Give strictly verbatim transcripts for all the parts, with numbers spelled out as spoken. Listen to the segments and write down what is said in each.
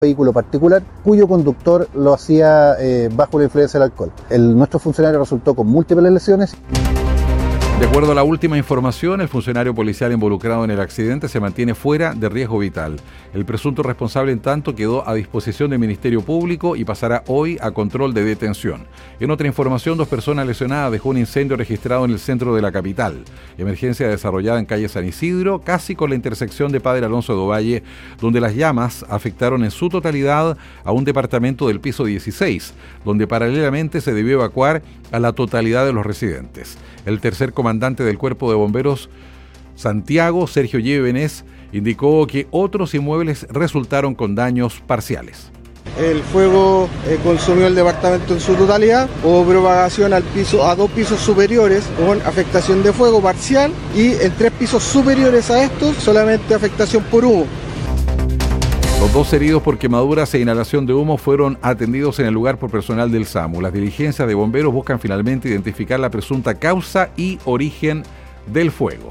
vehículo particular cuyo conductor lo hacía eh, bajo la influencia del alcohol. El, nuestro funcionario resultó con múltiples lesiones. De acuerdo a la última información, el funcionario policial involucrado en el accidente se mantiene fuera de riesgo vital. El presunto responsable, en tanto, quedó a disposición del Ministerio Público y pasará hoy a control de detención. En otra información, dos personas lesionadas dejó un incendio registrado en el centro de la capital. Emergencia desarrollada en calle San Isidro, casi con la intersección de Padre Alonso de Ovalle, donde las llamas afectaron en su totalidad a un departamento del piso dieciséis, donde paralelamente se debió evacuar a la totalidad de los residentes. El tercer comandante del Cuerpo de Bomberos, Santiago, Sergio Llévenes, indicó que otros inmuebles resultaron con daños parciales. El fuego eh, consumió el departamento en su totalidad, hubo propagación al piso, a dos pisos superiores con afectación de fuego parcial y en tres pisos superiores a estos solamente afectación por humo. Los dos heridos por quemaduras e inhalación de humo fueron atendidos en el lugar por personal del SAMU. Las diligencias de bomberos buscan finalmente identificar la presunta causa y origen del fuego.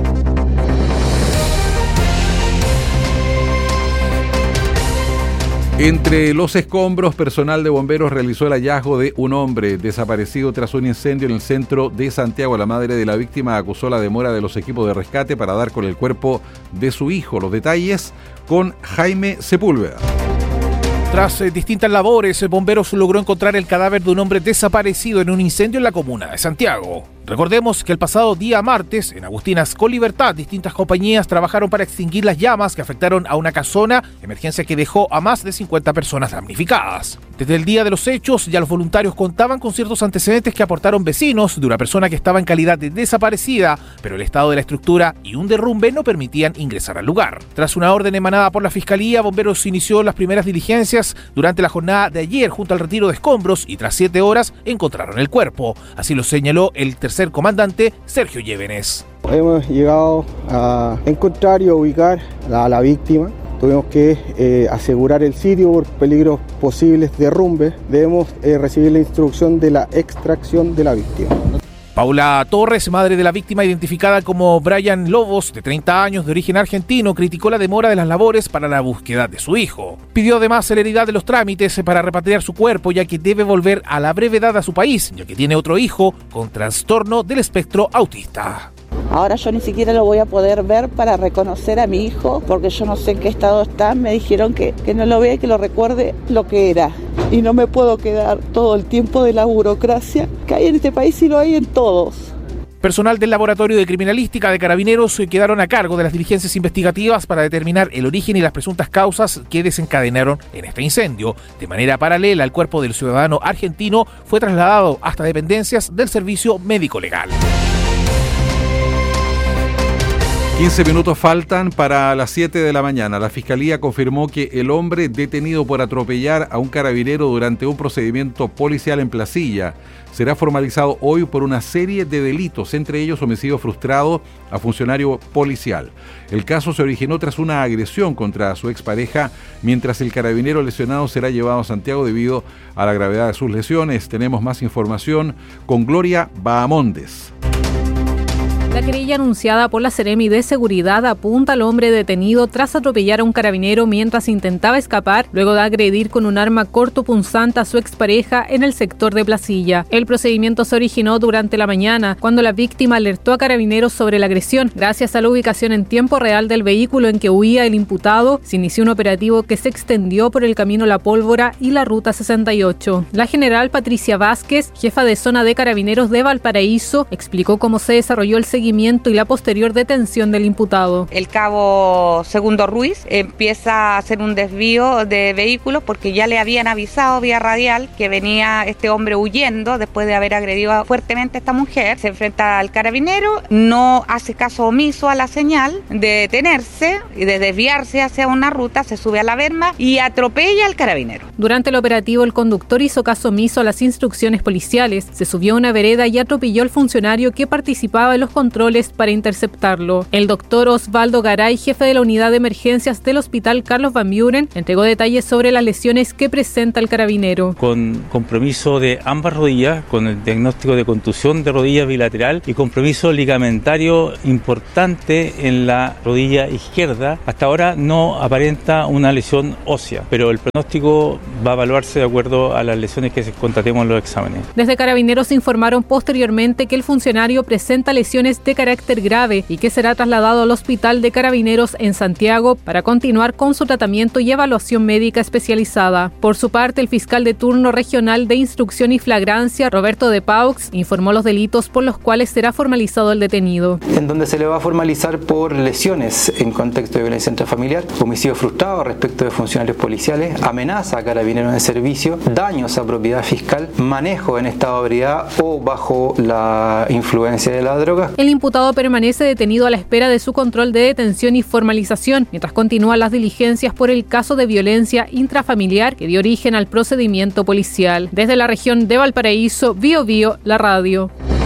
Entre los escombros, personal de bomberos realizó el hallazgo de un hombre desaparecido tras un incendio en el centro de Santiago. La madre de la víctima acusó la demora de los equipos de rescate para dar con el cuerpo de su hijo. Los detalles con Jaime Sepúlveda. Tras eh, distintas labores, Bomberos logró encontrar el cadáver de un hombre desaparecido en un incendio en la comuna de Santiago. Recordemos que el pasado día martes, en Agustinas con Libertad, distintas compañías trabajaron para extinguir las llamas que afectaron a una casona, emergencia que dejó a más de cincuenta personas damnificadas. Desde el día de los hechos, ya los voluntarios contaban con ciertos antecedentes que aportaron vecinos de una persona que estaba en calidad de desaparecida, pero el estado de la estructura y un derrumbe no permitían ingresar al lugar. Tras una orden emanada por la Fiscalía, Bomberos inició las primeras diligencias durante la jornada de ayer junto al retiro de escombros y tras siete horas encontraron el cuerpo. Así lo señaló el tercer comandante Sergio Llévenes. Hemos llegado a encontrar y a ubicar a la víctima. Tuvimos que eh, asegurar el sitio por peligros posibles de derrumbes. Debemos eh, recibir la instrucción de la extracción de la víctima. Paula Torres, madre de la víctima identificada como Brian Lobos, de treinta años, de origen argentino, criticó la demora de las labores para la búsqueda de su hijo. Pidió además celeridad de los trámites para repatriar su cuerpo, ya que debe volver a la brevedad a su país, ya que tiene otro hijo con trastorno del espectro autista. Ahora yo ni siquiera lo voy a poder ver para reconocer a mi hijo, porque yo no sé en qué estado está. Me dijeron que, que no lo vea y que lo recuerde lo que era. Y no me puedo quedar todo el tiempo de la burocracia que hay en este país y lo hay en todos. Personal del Laboratorio de Criminalística de Carabineros quedaron a cargo de las diligencias investigativas para determinar el origen y las presuntas causas que desencadenaron en este incendio. De manera paralela, el cuerpo del ciudadano argentino fue trasladado hasta dependencias del Servicio Médico Legal. quince minutos faltan para las siete de la mañana. La Fiscalía confirmó que el hombre detenido por atropellar a un carabinero durante un procedimiento policial en Placilla será formalizado hoy por una serie de delitos, entre ellos homicidio frustrado a funcionario policial. El caso se originó tras una agresión contra su expareja, mientras el carabinero lesionado será llevado a Santiago debido a la gravedad de sus lesiones. Tenemos más información con Gloria Bahamondes. La querella anunciada por la Seremi de Seguridad apunta al hombre detenido tras atropellar a un carabinero mientras intentaba escapar luego de agredir con un arma cortopunzante a su expareja en el sector de Placilla. El procedimiento se originó durante la mañana, cuando la víctima alertó a carabineros sobre la agresión. Gracias a la ubicación en tiempo real del vehículo en que huía el imputado, se inició un operativo que se extendió por el camino La Pólvora y la ruta sesenta y ocho. La general Patricia Vázquez, jefa de zona de carabineros de Valparaíso, explicó cómo se desarrolló el seguimiento y la posterior detención del imputado. El cabo Segundo Ruiz empieza a hacer un desvío de vehículos porque ya le habían avisado vía radial que venía este hombre huyendo después de haber agredido fuertemente a esta mujer. Se enfrenta al carabinero, no hace caso omiso a la señal de detenerse y de desviarse hacia una ruta, se sube a la berma y atropella al carabinero. Durante el operativo, el conductor hizo caso omiso a las instrucciones policiales, se subió a una vereda y atropelló al funcionario que participaba en los controles controles para interceptarlo. El doctor Osvaldo Garay, jefe de la unidad de emergencias del Hospital Carlos Van Buren, entregó detalles sobre las lesiones que presenta el carabinero. Con compromiso de ambas rodillas, con el diagnóstico de contusión de rodilla bilateral y compromiso ligamentario importante en la rodilla izquierda. Hasta ahora no aparenta una lesión ósea, pero el pronóstico va a evaluarse de acuerdo a las lesiones que constatemos en los exámenes. Desde Carabineros informaron posteriormente que el funcionario presenta lesiones de carácter grave y que será trasladado al Hospital de Carabineros en Santiago para continuar con su tratamiento y evaluación médica especializada. Por su parte, el fiscal de turno regional de instrucción y flagrancia, Roberto de Paux, informó los delitos por los cuales será formalizado el detenido. En donde se le va a formalizar por lesiones en contexto de violencia intrafamiliar, homicidio frustrado respecto de funcionarios policiales, amenaza a carabineros de servicio, daños a propiedad fiscal, manejo en estado de ebriedad o bajo la influencia de la droga. El imputado permanece detenido a la espera de su control de detención y formalización, mientras continúan las diligencias por el caso de violencia intrafamiliar que dio origen al procedimiento policial. Desde la región de Valparaíso, Bio Bio, la radio.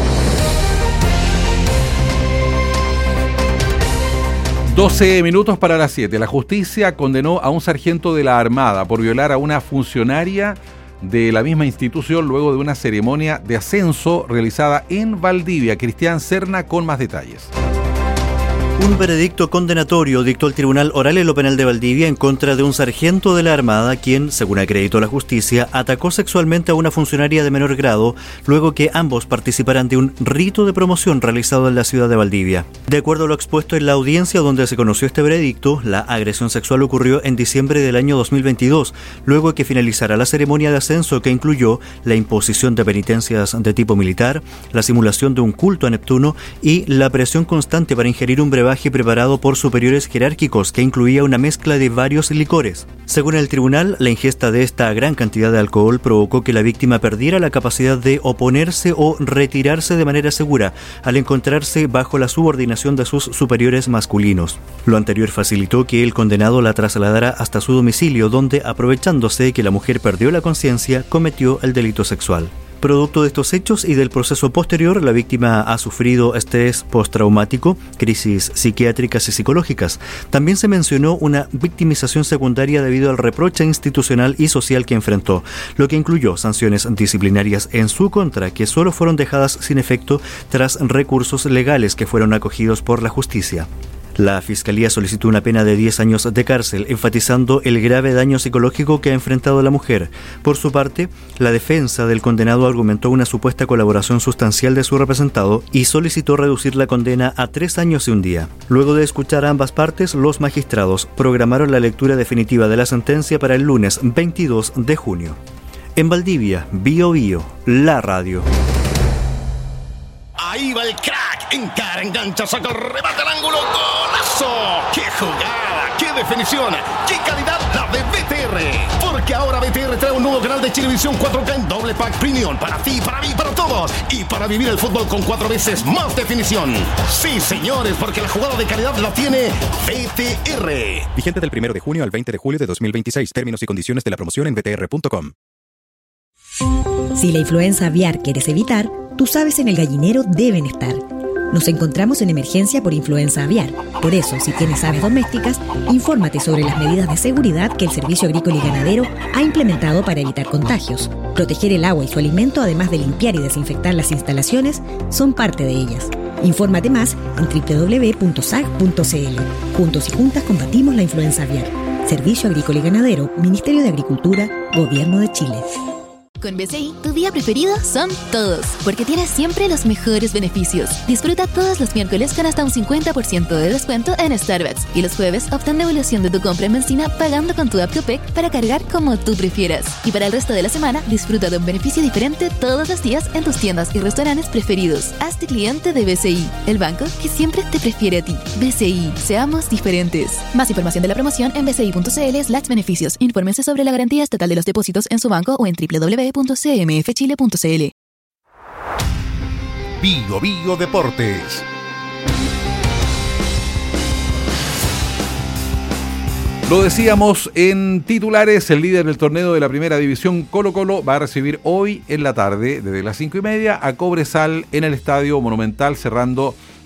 doce minutos para las siete. La justicia condenó a un sargento de la Armada por violar a una funcionaria de la misma institución luego de una ceremonia de ascenso realizada en Valdivia. Cristian Serna con más detalles. Un veredicto condenatorio dictó el Tribunal Oral en lo Penal de Valdivia en contra de un sargento de la Armada quien, según acreditó la justicia, atacó sexualmente a una funcionaria de menor grado luego que ambos participaran de un rito de promoción realizado en la ciudad de Valdivia. De acuerdo a lo expuesto en la audiencia donde se conoció este veredicto, la agresión sexual ocurrió en diciembre del año dos mil veintidós, luego de que finalizara la ceremonia de ascenso que incluyó la imposición de penitencias de tipo militar, la simulación de un culto a Neptuno y la presión constante para ingerir un brebaje preparado por superiores jerárquicos que incluía una mezcla de varios licores. Según el tribunal, la ingesta de esta gran cantidad de alcohol provocó que la víctima perdiera la capacidad de oponerse o retirarse de manera segura al encontrarse bajo la subordinación de sus superiores masculinos. Lo anterior facilitó que el condenado la trasladara hasta su domicilio, donde, aprovechándose de que la mujer perdió la conciencia, cometió el delito sexual. Producto de estos hechos y del proceso posterior, la víctima ha sufrido estrés postraumático, crisis psiquiátricas y psicológicas. También se mencionó una victimización secundaria debido al reproche institucional y social que enfrentó, lo que incluyó sanciones disciplinarias en su contra que solo fueron dejadas sin efecto tras recursos legales que fueron acogidos por la justicia. La Fiscalía solicitó una pena de diez años de cárcel, enfatizando el grave daño psicológico que ha enfrentado la mujer. Por su parte, la defensa del condenado argumentó una supuesta colaboración sustancial de su representado y solicitó reducir la condena a tres años y un día. Luego de escuchar a ambas partes, los magistrados programaron la lectura definitiva de la sentencia para el lunes veintidós de junio. En Valdivia, Bio Bio, la radio. Ahí va el crack, encara, engancha, saca, remata al ángulo, ¡golazo! ¡Qué jugada! ¡Qué definición! ¡Qué calidad la de B T R! Porque ahora B T R trae un nuevo canal de Chilevisión cuatro K en doble pack premium para ti, para mí, para todos y para vivir el fútbol con cuatro veces más definición. Sí, señores, porque la jugada de calidad la tiene B T R. Vigente del primero de junio al veinte de julio de dos mil veintiséis. Términos y condiciones de la promoción en b t r punto com. Si la influenza aviar quieres evitar, tus aves en el gallinero deben estar. Nos encontramos en emergencia por influenza aviar. Por eso, si tienes aves domésticas, infórmate sobre las medidas de seguridad que el Servicio Agrícola y Ganadero ha implementado para evitar contagios. Proteger el agua y su alimento, además de limpiar y desinfectar las instalaciones, son parte de ellas. Infórmate más en doble u doble u doble u punto s a g punto c l. Juntos y juntas combatimos la influenza aviar. Servicio Agrícola y Ganadero, Ministerio de Agricultura, Gobierno de Chile. Con B C I, tu día preferido son todos, porque tienes siempre los mejores beneficios. Disfruta todos los miércoles con hasta un cincuenta por ciento de descuento en Starbucks y los jueves obtén devolución de tu compra en benzina pagando con tu app Copec para cargar como tú prefieras. Y para el resto de la semana, disfruta de un beneficio diferente todos los días en tus tiendas y restaurantes preferidos. Hazte cliente de B C I, el banco que siempre te prefiere a ti. B C I, seamos diferentes. Más información de la promoción en b c i punto c l slash beneficios. Infórmense sobre la garantía estatal de los depósitos en su banco o en doble u doble u doble u punto c m f chile punto c l. Bio Bio Deportes. Lo decíamos en titulares, el líder del torneo de la primera división, Colo Colo, va a recibir hoy en la tarde, desde las cinco y media, a Cobresal en el Estadio Monumental, cerrando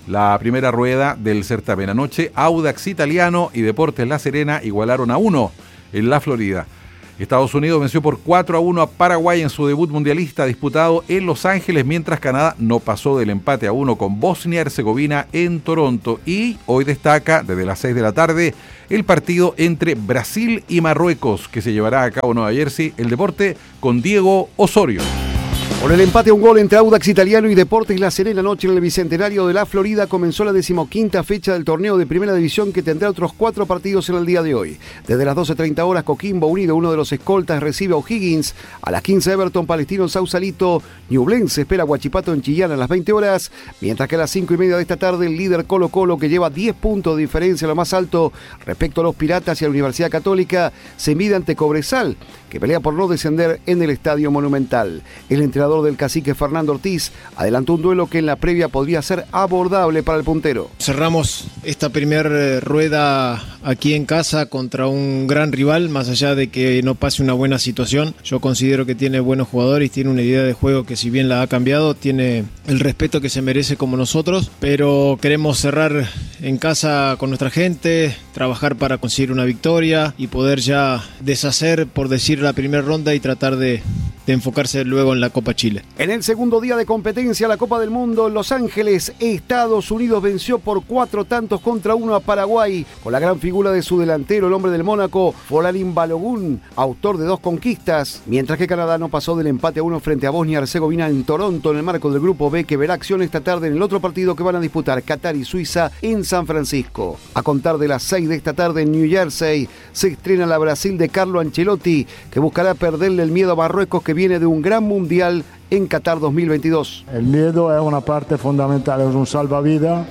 la primera rueda del certamen. Anoche, Audax Italiano y Deportes La Serena igualaron a uno en la Florida. Estados Unidos venció por cuatro a uno a Paraguay en su debut mundialista disputado en Los Ángeles, mientras Canadá no pasó del empate a uno con Bosnia-Herzegovina en Toronto. Y hoy destaca, desde las seis de la tarde, el partido entre Brasil y Marruecos, que se llevará a cabo en Nueva Jersey. El deporte con Diego Osorio. Con el empate a un gol entre Audax Italiano y Deportes La Serena anoche en el Bicentenario de la Florida comenzó la decimoquinta fecha del torneo de Primera División, que tendrá otros cuatro partidos en el día de hoy. Desde las doce treinta horas, Coquimbo Unido, uno de los escoltas, recibe a O'Higgins. A las quince, Everton Palestino en Sausalito. Ñublense espera a Huachipato en Chillán a las veinte horas, mientras que a las cinco y media de esta tarde el líder Colo Colo, que lleva diez puntos de diferencia, lo más alto respecto a los Piratas y a la Universidad Católica, se mide ante Cobresal, que pelea por no descender en el Estadio Monumental. El entrenador del Cacique, Fernando Ortiz, adelantó un duelo que en la previa podría ser abordable para el puntero. Cerramos esta primera rueda aquí en casa contra un gran rival, más allá de que no pase una buena situación. Yo considero que tiene buenos jugadores, tiene una idea de juego que, si bien la ha cambiado, tiene el respeto que se merece como nosotros, pero queremos cerrar en casa con nuestra gente, trabajar para conseguir una victoria y poder ya deshacer, por decir, la primera ronda y tratar de, de enfocarse luego en la Copa Chile. En el segundo día de competencia, la Copa del Mundo en Los Ángeles, Estados Unidos venció por cuatro tantos contra uno a Paraguay, con la gran figura de su delantero, el hombre del Mónaco, Folarin Balogun, autor de dos conquistas, mientras que Canadá no pasó del empate a uno frente a Bosnia-Herzegovina en Toronto, en el marco del Grupo B, que verá acción esta tarde en el otro partido que van a disputar Qatar y Suiza en San Francisco. A contar de las seis de esta tarde en New Jersey, se estrena la Brasil de Carlo Ancelotti, que buscará perderle el miedo a Marruecos, que viene de un gran mundial en Qatar dos mil veintidós. El miedo es una parte fundamental, es un salvavidas.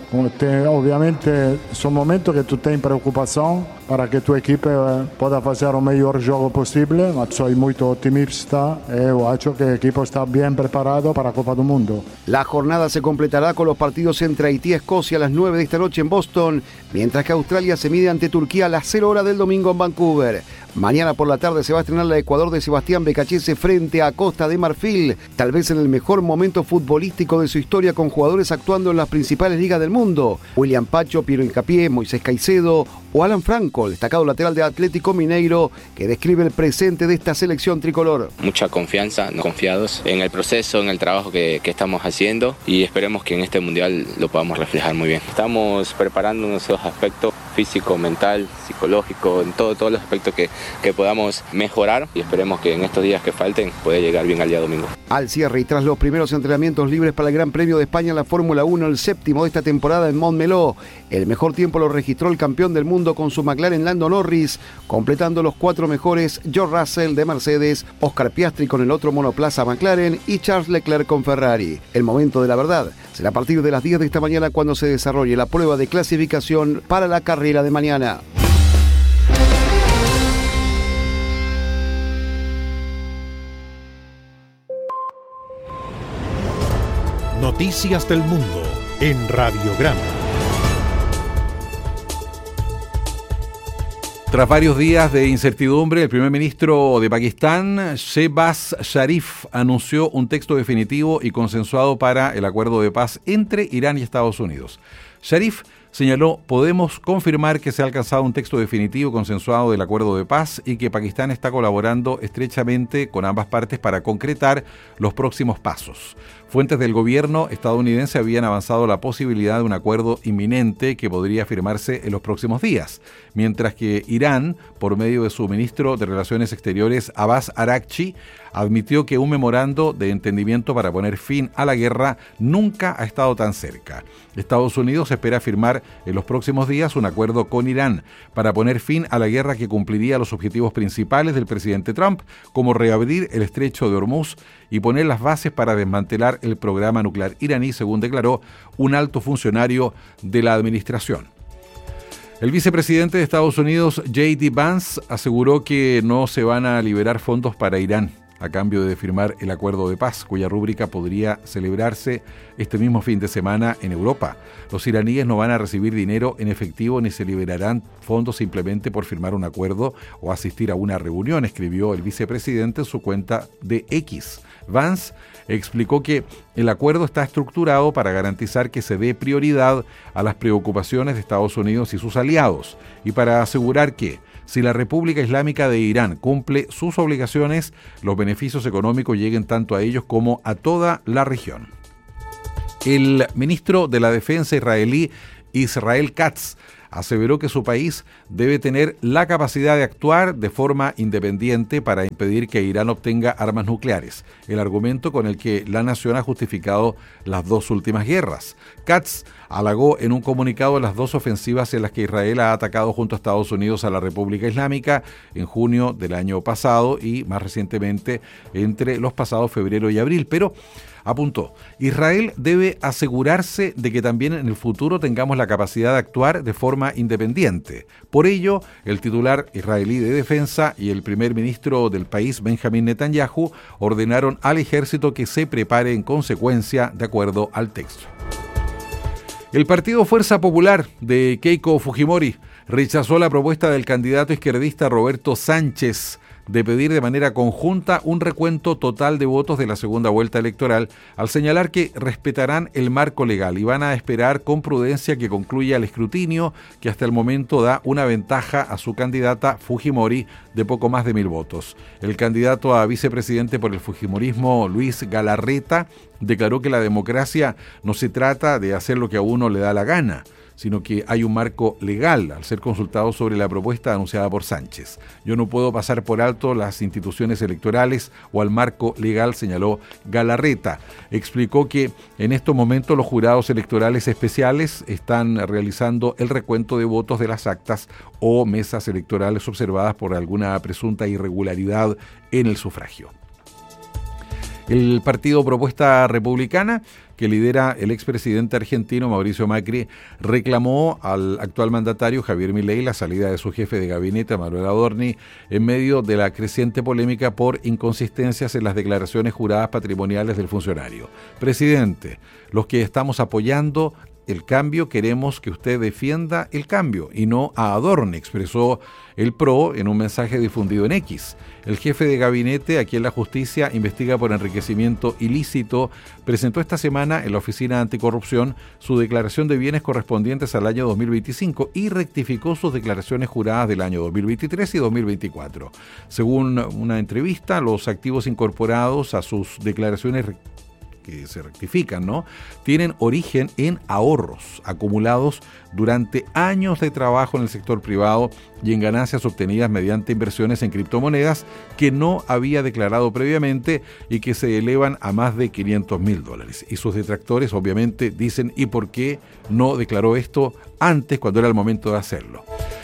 Obviamente son momentos que tú tienes preocupación para que tu equipo pueda hacer el mejor juego posible, ma soy muy optimista y he hecho que el equipo está bien preparado para la Copa del Mundo. La jornada se completará con los partidos entre Haití y Escocia a las nueve de esta noche en Boston, mientras que Australia se mide ante Turquía a las cero horas del domingo en Vancouver. Mañana por la tarde se va a estrenar la Ecuador de Sebastián Becachese frente a Costa de Marfil, tal vez en el mejor momento futbolístico de su historia, con jugadores actuando en las principales ligas del mundo: William Pacho, Piero Hincapié, Moisés Caicedo o Alan Franco, el destacado lateral de Atlético Mineiro, que describe el presente de esta selección tricolor. Mucha confianza, confiados en el proceso, en el trabajo que, que estamos haciendo, y esperemos que en este mundial lo podamos reflejar muy bien. Estamos preparando esos aspectos: físico, mental, psicológico, en todo, todos los aspectos que, que podamos mejorar, y esperemos que en estos días que falten pueda llegar bien al día domingo. Al cierre y tras los primeros entrenamientos libres para el Gran Premio de España en la Fórmula uno, el séptimo de esta temporada en Montmeló, el mejor tiempo lo registró el campeón del mundo con su McLaren Lando Norris, completando los cuatro mejores George Russell de Mercedes, Oscar Piastri con el otro monoplaza McLaren y Charles Leclerc con Ferrari. El momento de la verdad será a partir de las diez de esta mañana, cuando se desarrolle la prueba de clasificación para la carrera de mañana. Noticias del Mundo en Radiograma. Tras varios días de incertidumbre, el primer ministro de Pakistán, Shehbaz Sharif, anunció un texto definitivo y consensuado para el acuerdo de paz entre Irán y Estados Unidos. Sharif señaló: podemos confirmar que se ha alcanzado un texto definitivo consensuado del acuerdo de paz y que Pakistán está colaborando estrechamente con ambas partes para concretar los próximos pasos. Fuentes del gobierno estadounidense habían avanzado la posibilidad de un acuerdo inminente que podría firmarse en los próximos días, mientras que Irán, por medio de su ministro de Relaciones Exteriores, Abbas Araghchi, admitió que un memorando de entendimiento para poner fin a la guerra nunca ha estado tan cerca. Estados Unidos espera firmar en los próximos días un acuerdo con Irán para poner fin a la guerra, que cumpliría los objetivos principales del presidente Trump, como reabrir el estrecho de Hormuz y poner las bases para desmantelar el programa nuclear iraní, según declaró un alto funcionario de la administración. El vicepresidente de Estados Unidos, J D Vance, aseguró que no se van a liberar fondos para Irán. a cambio de firmar el acuerdo de paz, cuya rúbrica podría celebrarse este mismo fin de semana en Europa. Los iraníes no van a recibir dinero en efectivo ni se liberarán fondos simplemente por firmar un acuerdo o asistir a una reunión, escribió el vicepresidente en su cuenta de X. Vance explicó que el acuerdo está estructurado para garantizar que se dé prioridad a las preocupaciones de Estados Unidos y sus aliados y para asegurar que, si la República Islámica de Irán cumple sus obligaciones, los beneficios económicos lleguen tanto a ellos como a toda la región. El ministro de la Defensa israelí, Israel Katz, aseveró que su país debe tener la capacidad de actuar de forma independiente para impedir que Irán obtenga armas nucleares, el argumento con el que la nación ha justificado las dos últimas guerras. Katz halagó en un comunicado las dos ofensivas en las que Israel ha atacado junto a Estados Unidos a la República Islámica en junio del año pasado y más recientemente entre los pasados febrero y abril, pero apuntó, Israel debe asegurarse de que también en el futuro tengamos la capacidad de actuar de forma independiente. Por ello, el titular israelí de defensa y el primer ministro del país, Benjamin Netanyahu, ordenaron al ejército que se prepare en consecuencia de acuerdo al texto. El Partido Fuerza Popular de Keiko Fujimori rechazó la propuesta del candidato izquierdista Roberto Sánchez de pedir de manera conjunta un recuento total de votos de la segunda vuelta electoral, al señalar que respetarán el marco legal y van a esperar con prudencia que concluya el escrutinio, que hasta el momento da una ventaja a su candidata Fujimori de poco más de mil votos. El candidato a vicepresidente por el fujimorismo, Luis Galarreta, declaró que la democracia no se trata de hacer lo que a uno le da la gana, sino que hay un marco legal al ser consultado sobre la propuesta anunciada por Sánchez. Yo no puedo pasar por alto las instituciones electorales o al marco legal, señaló Galarreta. Explicó que en estos momentos los jurados electorales especiales están realizando el recuento de votos de las actas o mesas electorales observadas por alguna presunta irregularidad en el sufragio. El partido Propuesta Republicana, que lidera el expresidente argentino Mauricio Macri, reclamó al actual mandatario Javier Milei la salida de su jefe de gabinete, Manuel Adorni, en medio de la creciente polémica por inconsistencias en las declaraciones juradas patrimoniales del funcionario. Presidente, los que estamos apoyando el cambio queremos que usted defienda el cambio y no a Adorni, expresó el P R O en un mensaje difundido en X. El jefe de gabinete, a quien la justicia investiga por enriquecimiento ilícito, presentó esta semana en la Oficina Anticorrupción su declaración de bienes correspondientes al año dos mil veinticinco y rectificó sus declaraciones juradas del año dos mil veintitrés y dos mil veinticuatro. Según una entrevista, los activos incorporados a sus declaraciones que se rectifican, ¿no?, tienen origen en ahorros acumulados durante años de trabajo en el sector privado y en ganancias obtenidas mediante inversiones en criptomonedas que no había declarado previamente y que se elevan a más de quinientos mil dólares. Y sus detractores obviamente dicen, ¿y por qué no declaró esto antes, cuando era el momento de hacerlo?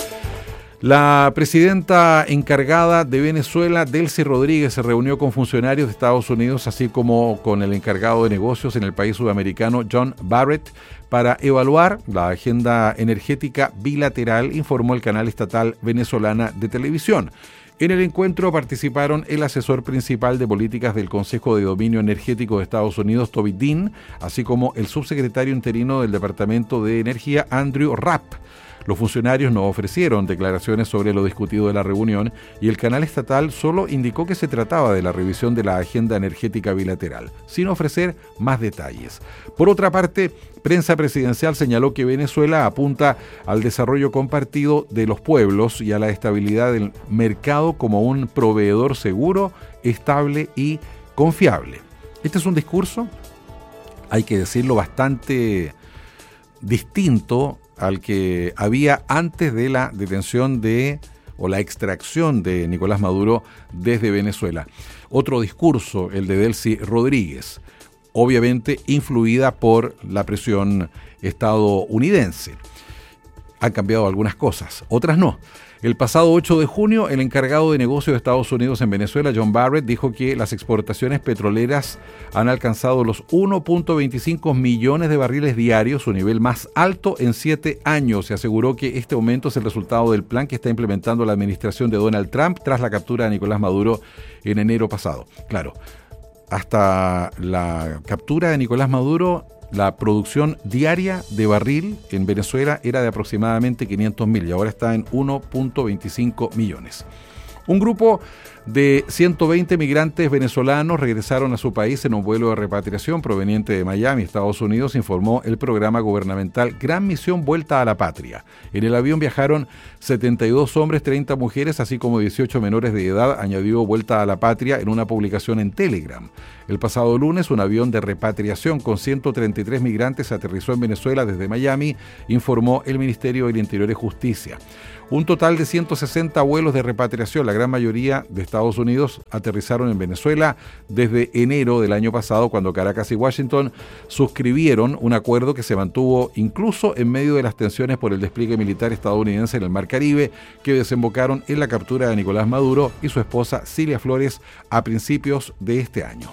La presidenta encargada de Venezuela, Delcy Rodríguez, se reunió con funcionarios de Estados Unidos, así como con el encargado de negocios en el país sudamericano, John Barrett, para evaluar la agenda energética bilateral, informó el canal estatal venezolana de televisión. En el encuentro participaron el asesor principal de políticas del Consejo de Dominio Energético de Estados Unidos, Toby Dean, así como el subsecretario interino del Departamento de Energía, Andrew Rapp. Los funcionarios no ofrecieron declaraciones sobre lo discutido de la reunión y el canal estatal solo indicó que se trataba de la revisión de la agenda energética bilateral, sin ofrecer más detalles. Por otra parte, prensa presidencial señaló que Venezuela apunta al desarrollo compartido de los pueblos y a la estabilidad del mercado como un proveedor seguro, estable y confiable. Este es un discurso, hay que decirlo, bastante distinto al que había antes de la detención de o la extracción de Nicolás Maduro desde Venezuela. Otro discurso, el de Delcy Rodríguez, obviamente influida por la presión estadounidense. Han cambiado algunas cosas, otras no. El pasado ocho de junio, el encargado de negocios de Estados Unidos en Venezuela, John Barrett, dijo que las exportaciones petroleras han alcanzado los uno punto veinticinco millones de barriles diarios, su nivel más alto en siete años. Se aseguró que este aumento es el resultado del plan que está implementando la administración de Donald Trump tras la captura de Nicolás Maduro en enero pasado. Claro, hasta la captura de Nicolás Maduro, la producción diaria de barril en Venezuela era de aproximadamente quinientos mil y ahora está en uno punto veinticinco millones. Un grupo de ciento veinte migrantes venezolanos regresaron a su país en un vuelo de repatriación proveniente de Miami, Estados Unidos, informó el programa gubernamental Gran Misión Vuelta a la Patria. En el avión viajaron setenta y dos hombres, treinta mujeres, así como dieciocho menores de edad, añadió Vuelta a la Patria en una publicación en Telegram. El pasado lunes, un avión de repatriación con ciento treinta y tres migrantes aterrizó en Venezuela desde Miami, informó el Ministerio del Interior y Justicia. Un total de ciento sesenta vuelos de repatriación, la gran mayoría de Estados Unidos, aterrizaron en Venezuela desde enero del año pasado, cuando Caracas y Washington suscribieron un acuerdo que se mantuvo incluso en medio de las tensiones por el despliegue militar estadounidense en el Mar Caribe, que desembocaron en la captura de Nicolás Maduro y su esposa Cilia Flores a principios de este año.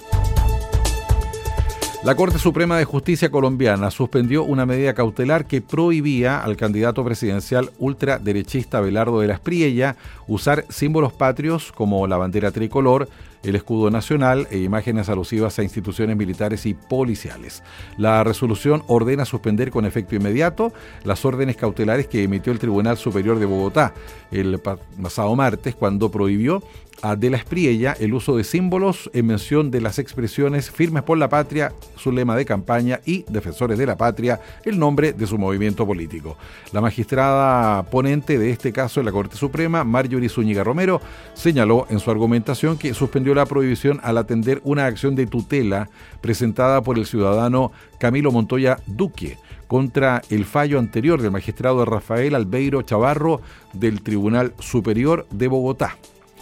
La Corte Suprema de Justicia colombiana suspendió una medida cautelar que prohibía al candidato presidencial ultraderechista Abelardo de la Espriella usar símbolos patrios como la bandera tricolor, el escudo nacional e imágenes alusivas a instituciones militares y policiales. La resolución ordena suspender con efecto inmediato las órdenes cautelares que emitió el Tribunal Superior de Bogotá el pasado martes, cuando prohibió a De la Espriella el uso de símbolos en mención de las expresiones Firmes por la Patria, su lema de campaña, y Defensores de la Patria, el nombre de su movimiento político. La magistrada ponente de este caso en la Corte Suprema, Marjorie Zúñiga Romero, señaló en su argumentación que suspendió la prohibición al atender una acción de tutela presentada por el ciudadano Camilo Montoya Duque contra el fallo anterior del magistrado Rafael Albeiro Chavarro del Tribunal Superior de Bogotá.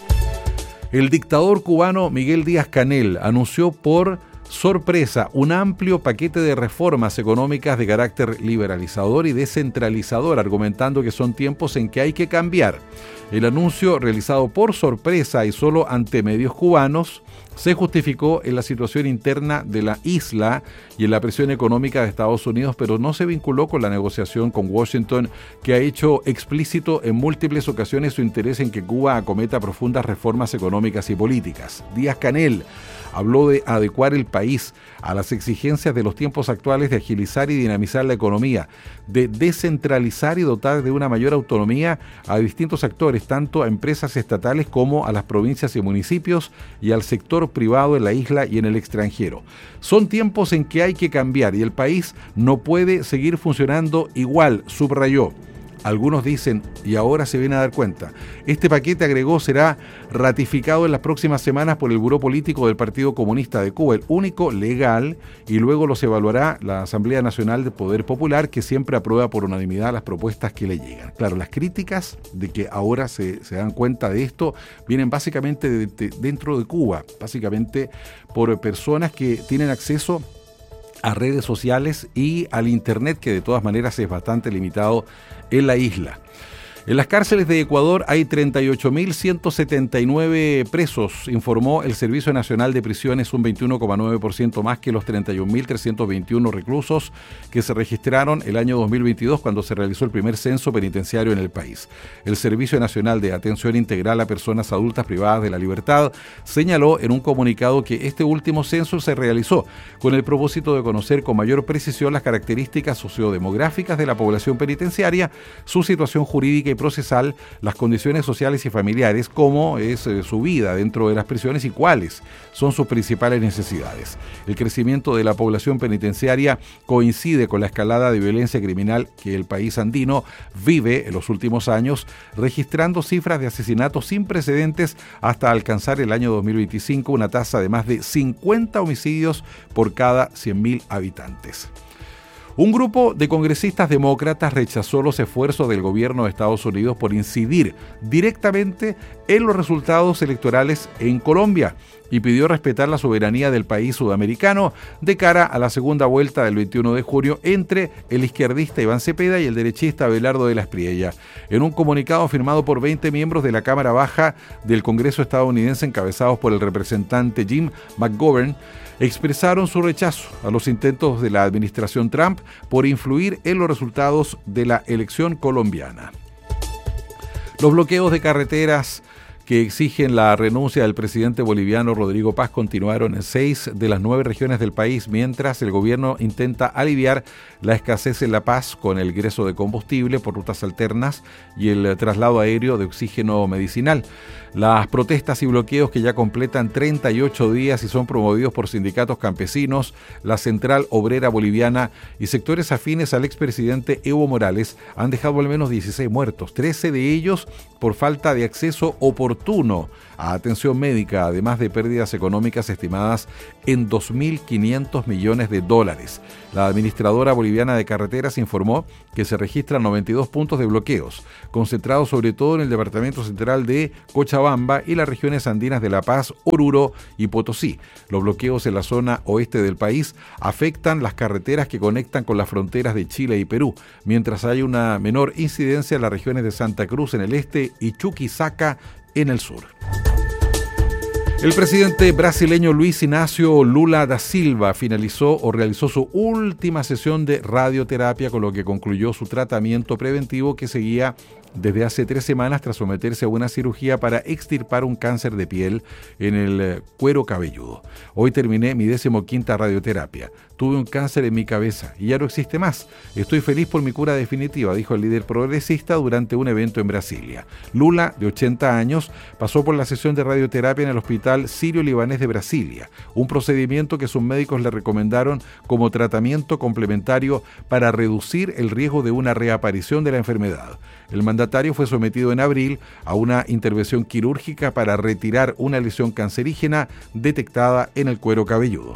El dictador cubano Miguel Díaz-Canel anunció por sorpresa un amplio paquete de reformas económicas de carácter liberalizador y descentralizador, argumentando que son tiempos en que hay que cambiar. El anuncio, realizado por sorpresa y solo ante medios cubanos, se justificó en la situación interna de la isla y en la presión económica de Estados Unidos, pero no se vinculó con la negociación con Washington, que ha hecho explícito en múltiples ocasiones su interés en que Cuba acometa profundas reformas económicas y políticas. Díaz-Canel habló de adecuar el país a las exigencias de los tiempos actuales, de agilizar y dinamizar la economía, de descentralizar y dotar de una mayor autonomía a distintos actores, tanto a empresas estatales como a las provincias y municipios y al sector privado en la isla y en el extranjero. Son tiempos en que hay que cambiar y el país no puede seguir funcionando igual, subrayó. Algunos dicen, y ahora se viene a dar cuenta. Este paquete, agregó, será ratificado en las próximas semanas por el Buró Político del Partido Comunista de Cuba, el único legal, y luego los evaluará la Asamblea Nacional del Poder Popular, que siempre aprueba por unanimidad las propuestas que le llegan. Claro, las críticas de que ahora se, se dan cuenta de esto vienen básicamente de, de, dentro de Cuba, básicamente por personas que tienen acceso a redes sociales y al internet, que de todas maneras es bastante limitado en la isla. En las cárceles de Ecuador hay treinta y ocho mil ciento setenta y nueve presos, informó el Servicio Nacional de Prisiones, un veintiuno coma nueve por ciento más que los treinta y un mil trescientos veintiuno reclusos que se registraron el año dos mil veintidós, cuando se realizó el primer censo penitenciario en el país. El Servicio Nacional de Atención Integral a Personas Adultas Privadas de la Libertad señaló en un comunicado que este último censo se realizó con el propósito de conocer con mayor precisión las características sociodemográficas de la población penitenciaria, su situación jurídica y procesal, las condiciones sociales y familiares, cómo es eh, su vida dentro de las prisiones y cuáles son sus principales necesidades. El crecimiento de la población penitenciaria coincide con la escalada de violencia criminal que el país andino vive en los últimos años, registrando cifras de asesinatos sin precedentes hasta alcanzar el año dos mil veinticinco una tasa de más de cincuenta homicidios por cada cien mil habitantes. Un grupo de congresistas demócratas rechazó los esfuerzos del gobierno de Estados Unidos por incidir directamente en los resultados electorales en Colombia y pidió respetar la soberanía del país sudamericano de cara a la segunda vuelta del veintiuno de junio entre el izquierdista Iván Cepeda y el derechista Abelardo de la Espriella. En un comunicado firmado por veinte miembros de la Cámara Baja del Congreso estadounidense encabezados por el representante Jim McGovern, expresaron su rechazo a los intentos de la administración Trump por influir en los resultados de la elección colombiana. Los bloqueos de carreteras que exigen la renuncia del presidente boliviano Rodrigo Paz continuaron en seis de las nueve regiones del país, mientras el gobierno intenta aliviar la escasez en La Paz con el ingreso de combustible por rutas alternas y el traslado aéreo de oxígeno medicinal. Las protestas y bloqueos, que ya completan treinta y ocho días y son promovidos por sindicatos campesinos, la Central Obrera Boliviana y sectores afines al expresidente Evo Morales, han dejado al menos dieciséis muertos, trece de ellos por falta de acceso oportuno a atención médica, además de pérdidas económicas estimadas en dos mil quinientos millones de dólares. La administradora boliviana de carreteras informó que se registran noventa y dos puntos de bloqueos, concentrados sobre todo en el departamento central de Cochabamba y las regiones andinas de La Paz, Oruro y Potosí. Los bloqueos en la zona oeste del país afectan las carreteras que conectan con las fronteras de Chile y Perú, mientras hay una menor incidencia en las regiones de Santa Cruz en el este y Chuquisaca en el sur. El presidente brasileño Luis Inácio Lula da Silva finalizó o realizó su última sesión de radioterapia, con lo que concluyó su tratamiento preventivo que seguía desde hace tres semanas tras someterse a una cirugía para extirpar un cáncer de piel en el cuero cabelludo. Hoy terminé mi decimoquinta radioterapia. Tuve un cáncer en mi cabeza y ya no existe más. Estoy feliz por mi cura definitiva, dijo el líder progresista durante un evento en Brasilia. Lula, de ochenta años, pasó por la sesión de radioterapia en el Hospital Sirio-Libanés de Brasilia, un procedimiento que sus médicos le recomendaron como tratamiento complementario para reducir el riesgo de una reaparición de la enfermedad. El mandatario fue sometido en abril a una intervención quirúrgica para retirar una lesión cancerígena detectada en el cuero cabelludo.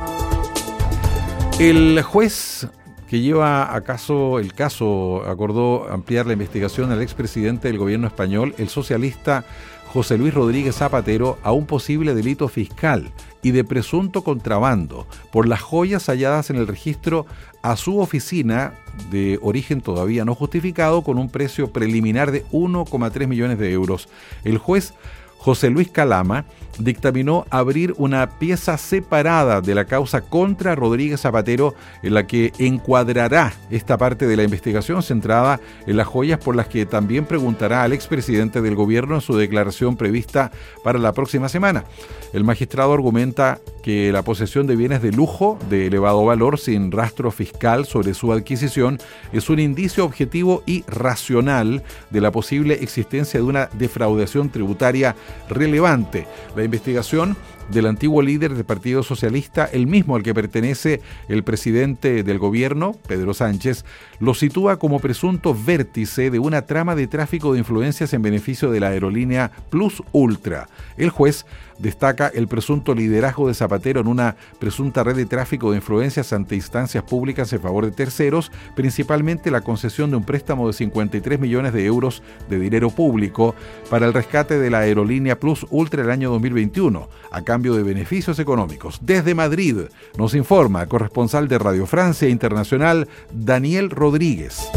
El juez que lleva a caso el caso acordó ampliar la investigación al expresidente del gobierno español, el socialista José Luis Rodríguez Zapatero, a un posible delito fiscal y de presunto contrabando por las joyas halladas en el registro a su oficina de origen todavía no justificado, con un precio preliminar de uno coma tres millones de euros. El juez José Luis Calama dictaminó abrir una pieza separada de la causa contra Rodríguez Zapatero, en la que encuadrará esta parte de la investigación centrada en las joyas, por las que también preguntará al expresidente del gobierno en su declaración prevista para la próxima semana. El magistrado argumenta que la posesión de bienes de lujo de elevado valor sin rastro fiscal sobre su adquisición es un indicio objetivo y racional de la posible existencia de una defraudación tributaria relevante. La investigación del antiguo líder del Partido Socialista, el mismo al que pertenece el presidente del gobierno, Pedro Sánchez, lo sitúa como presunto vértice de una trama de tráfico de influencias en beneficio de la aerolínea Plus Ultra. El juez destaca el presunto liderazgo de Zapatero en una presunta red de tráfico de influencias ante instancias públicas en favor de terceros, principalmente la concesión de un préstamo de cincuenta y tres millones de euros de dinero público para el rescate de la aerolínea Plus Ultra el año dos mil veintiuno, a cambio de beneficios económicos. Desde Madrid nos informa corresponsal de Radio Francia Internacional, Daniel Rodríguez.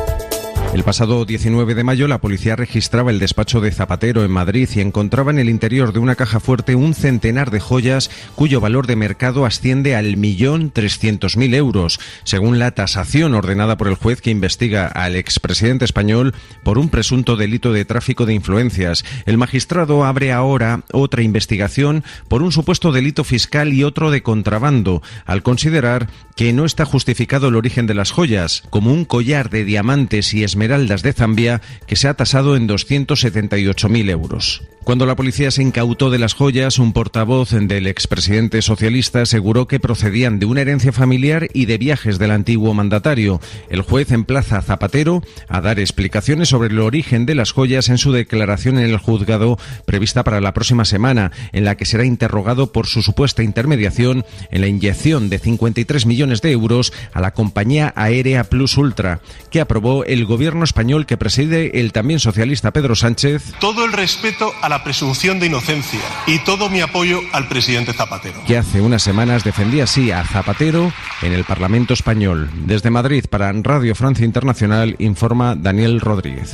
El pasado diecinueve de mayo, la policía registraba el despacho de Zapatero en Madrid y encontraba en el interior de una caja fuerte un centenar de joyas cuyo valor de mercado asciende al millón trescientos mil euros, según la tasación ordenada por el juez que investiga al expresidente español por un presunto delito de tráfico de influencias. El magistrado abre ahora otra investigación por un supuesto delito fiscal y otro de contrabando, al considerar que no está justificado el origen de las joyas, como un collar de diamantes y esmeraldas Esmeraldas de Zambia, que se ha tasado en doscientos setenta y ocho mil euros. Cuando la policía se incautó de las joyas, un portavoz del expresidente socialista aseguró que procedían de una herencia familiar y de viajes del antiguo mandatario. El juez emplaza a Zapatero a dar explicaciones sobre el origen de las joyas en su declaración en el juzgado prevista para la próxima semana, en la que será interrogado por su supuesta intermediación en la inyección de cincuenta y tres millones de euros a la compañía aérea Plus Ultra, que aprobó el gobierno español que preside el también socialista Pedro Sánchez. Todo el respeto a la presunción de inocencia y todo mi apoyo al presidente Zapatero, que hace unas semanas defendía así a Zapatero en el Parlamento español. Desde Madrid para Radio Francia Internacional informa Daniel Rodríguez.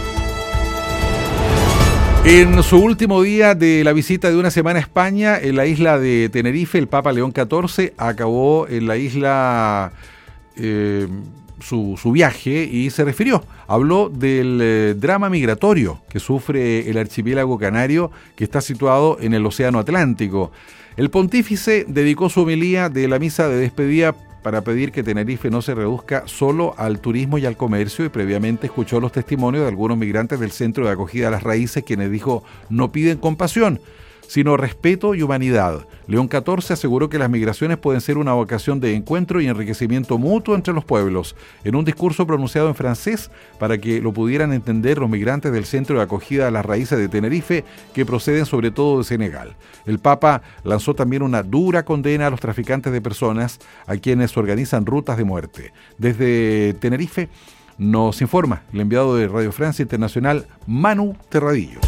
En su último día de la visita de una semana a España, en la isla de Tenerife, el Papa León catorce acabó en la isla eh, su, su viaje y se refirió, habló del eh, drama migratorio que sufre el archipiélago canario, que está situado en el Océano Atlántico. El pontífice dedicó su homilía de la misa de despedida para pedir que Tenerife no se reduzca solo al turismo y al comercio, y previamente escuchó los testimonios de algunos migrantes del Centro de Acogida a las Raíces, quienes dijo no piden compasión, sino respeto y humanidad. León catorce aseguró que las migraciones pueden ser una ocasión de encuentro y enriquecimiento mutuo entre los pueblos. En un discurso pronunciado en francés para que lo pudieran entender los migrantes del Centro de Acogida a las Raíces de Tenerife, que proceden sobre todo de Senegal. El Papa lanzó también una dura condena a los traficantes de personas, a quienes organizan rutas de muerte. Desde Tenerife nos informa el enviado de Radio Francia Internacional, Manu Terradillo.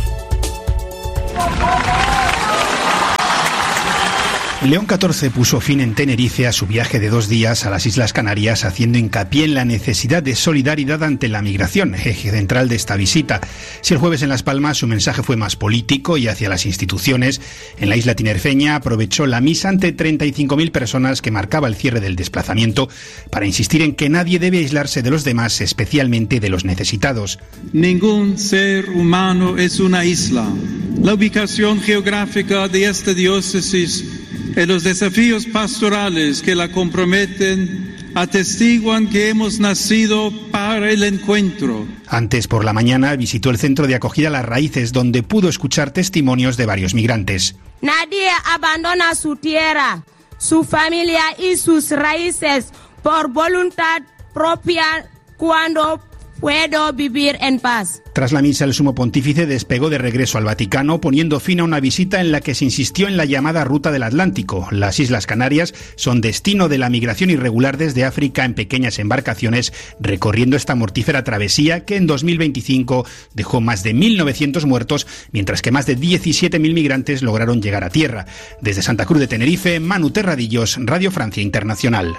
León catorce puso fin en Tenerife a su viaje de dos días a las Islas Canarias, haciendo hincapié en la necesidad de solidaridad ante la migración, eje central de esta visita. Si el jueves en Las Palmas su mensaje fue más político y hacia las instituciones, en la isla tinerfeña aprovechó la misa ante treinta y cinco mil personas que marcaba el cierre del desplazamiento para insistir en que nadie debe aislarse de los demás, especialmente de los necesitados. Ningún ser humano es una isla. La ubicación geográfica de esta diócesis y los desafíos pastorales que la comprometen atestiguan que hemos nacido para el encuentro. Antes por la mañana visitó el Centro de Acogida Las Raíces, donde pudo escuchar testimonios de varios migrantes. Nadie abandona su tierra, su familia y sus raíces por voluntad propia cuando puedo vivir en paz. Tras la misa, el sumo pontífice despegó de regreso al Vaticano, poniendo fin a una visita en la que se insistió en la llamada Ruta del Atlántico. Las Islas Canarias son destino de la migración irregular desde África en pequeñas embarcaciones, recorriendo esta mortífera travesía que en dos mil veinticinco dejó más de mil novecientos muertos, mientras que más de diecisiete mil migrantes lograron llegar a tierra. Desde Santa Cruz de Tenerife, Manu Terradillos, Radio Francia Internacional.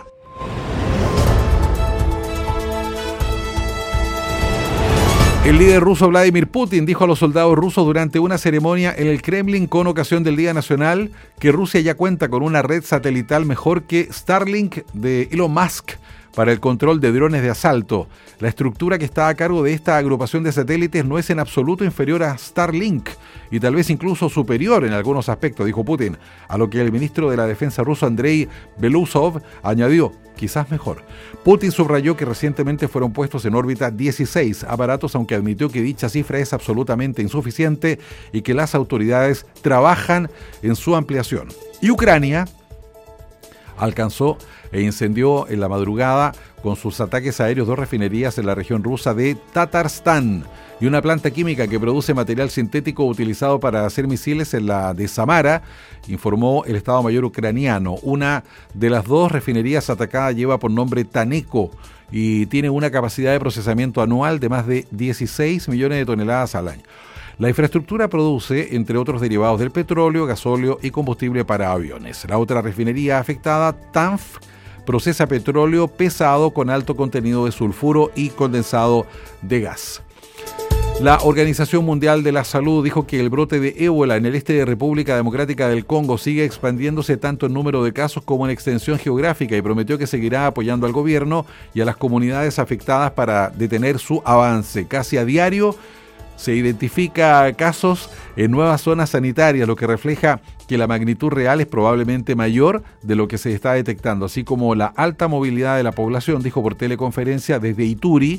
El líder ruso Vladimir Putin dijo a los soldados rusos durante una ceremonia en el Kremlin con ocasión del Día Nacional que Rusia ya cuenta con una red satelital mejor que Starlink de Elon Musk para el control de drones de asalto. La estructura que está a cargo de esta agrupación de satélites no es en absoluto inferior a Starlink y tal vez incluso superior en algunos aspectos, dijo Putin, a lo que el ministro de la Defensa ruso Andrei Belousov añadió, quizás mejor. Putin subrayó que recientemente fueron puestos en órbita dieciséis aparatos, aunque admitió que dicha cifra es absolutamente insuficiente y que las autoridades trabajan en su ampliación. Y Ucrania alcanzó e incendió en la madrugada con sus ataques aéreos dos refinerías en la región rusa de Tatarstán y una planta química que produce material sintético utilizado para hacer misiles en la de Samara, informó el Estado Mayor ucraniano. Una de las dos refinerías atacadas lleva por nombre Taneco y tiene una capacidad de procesamiento anual de más de dieciséis millones de toneladas al año. La infraestructura produce, entre otros derivados del petróleo, gasóleo y combustible para aviones. La otra refinería afectada, Tanf, procesa petróleo pesado con alto contenido de sulfuro y condensado de gas. La Organización Mundial de la Salud dijo que el brote de ébola en el este de República Democrática del Congo sigue expandiéndose tanto en número de casos como en extensión geográfica y prometió que seguirá apoyando al gobierno y a las comunidades afectadas para detener su avance. Casi a diario se identifica casos en nuevas zonas sanitarias, lo que refleja que la magnitud real es probablemente mayor de lo que se está detectando, así como la alta movilidad de la población, dijo por teleconferencia desde Ituri,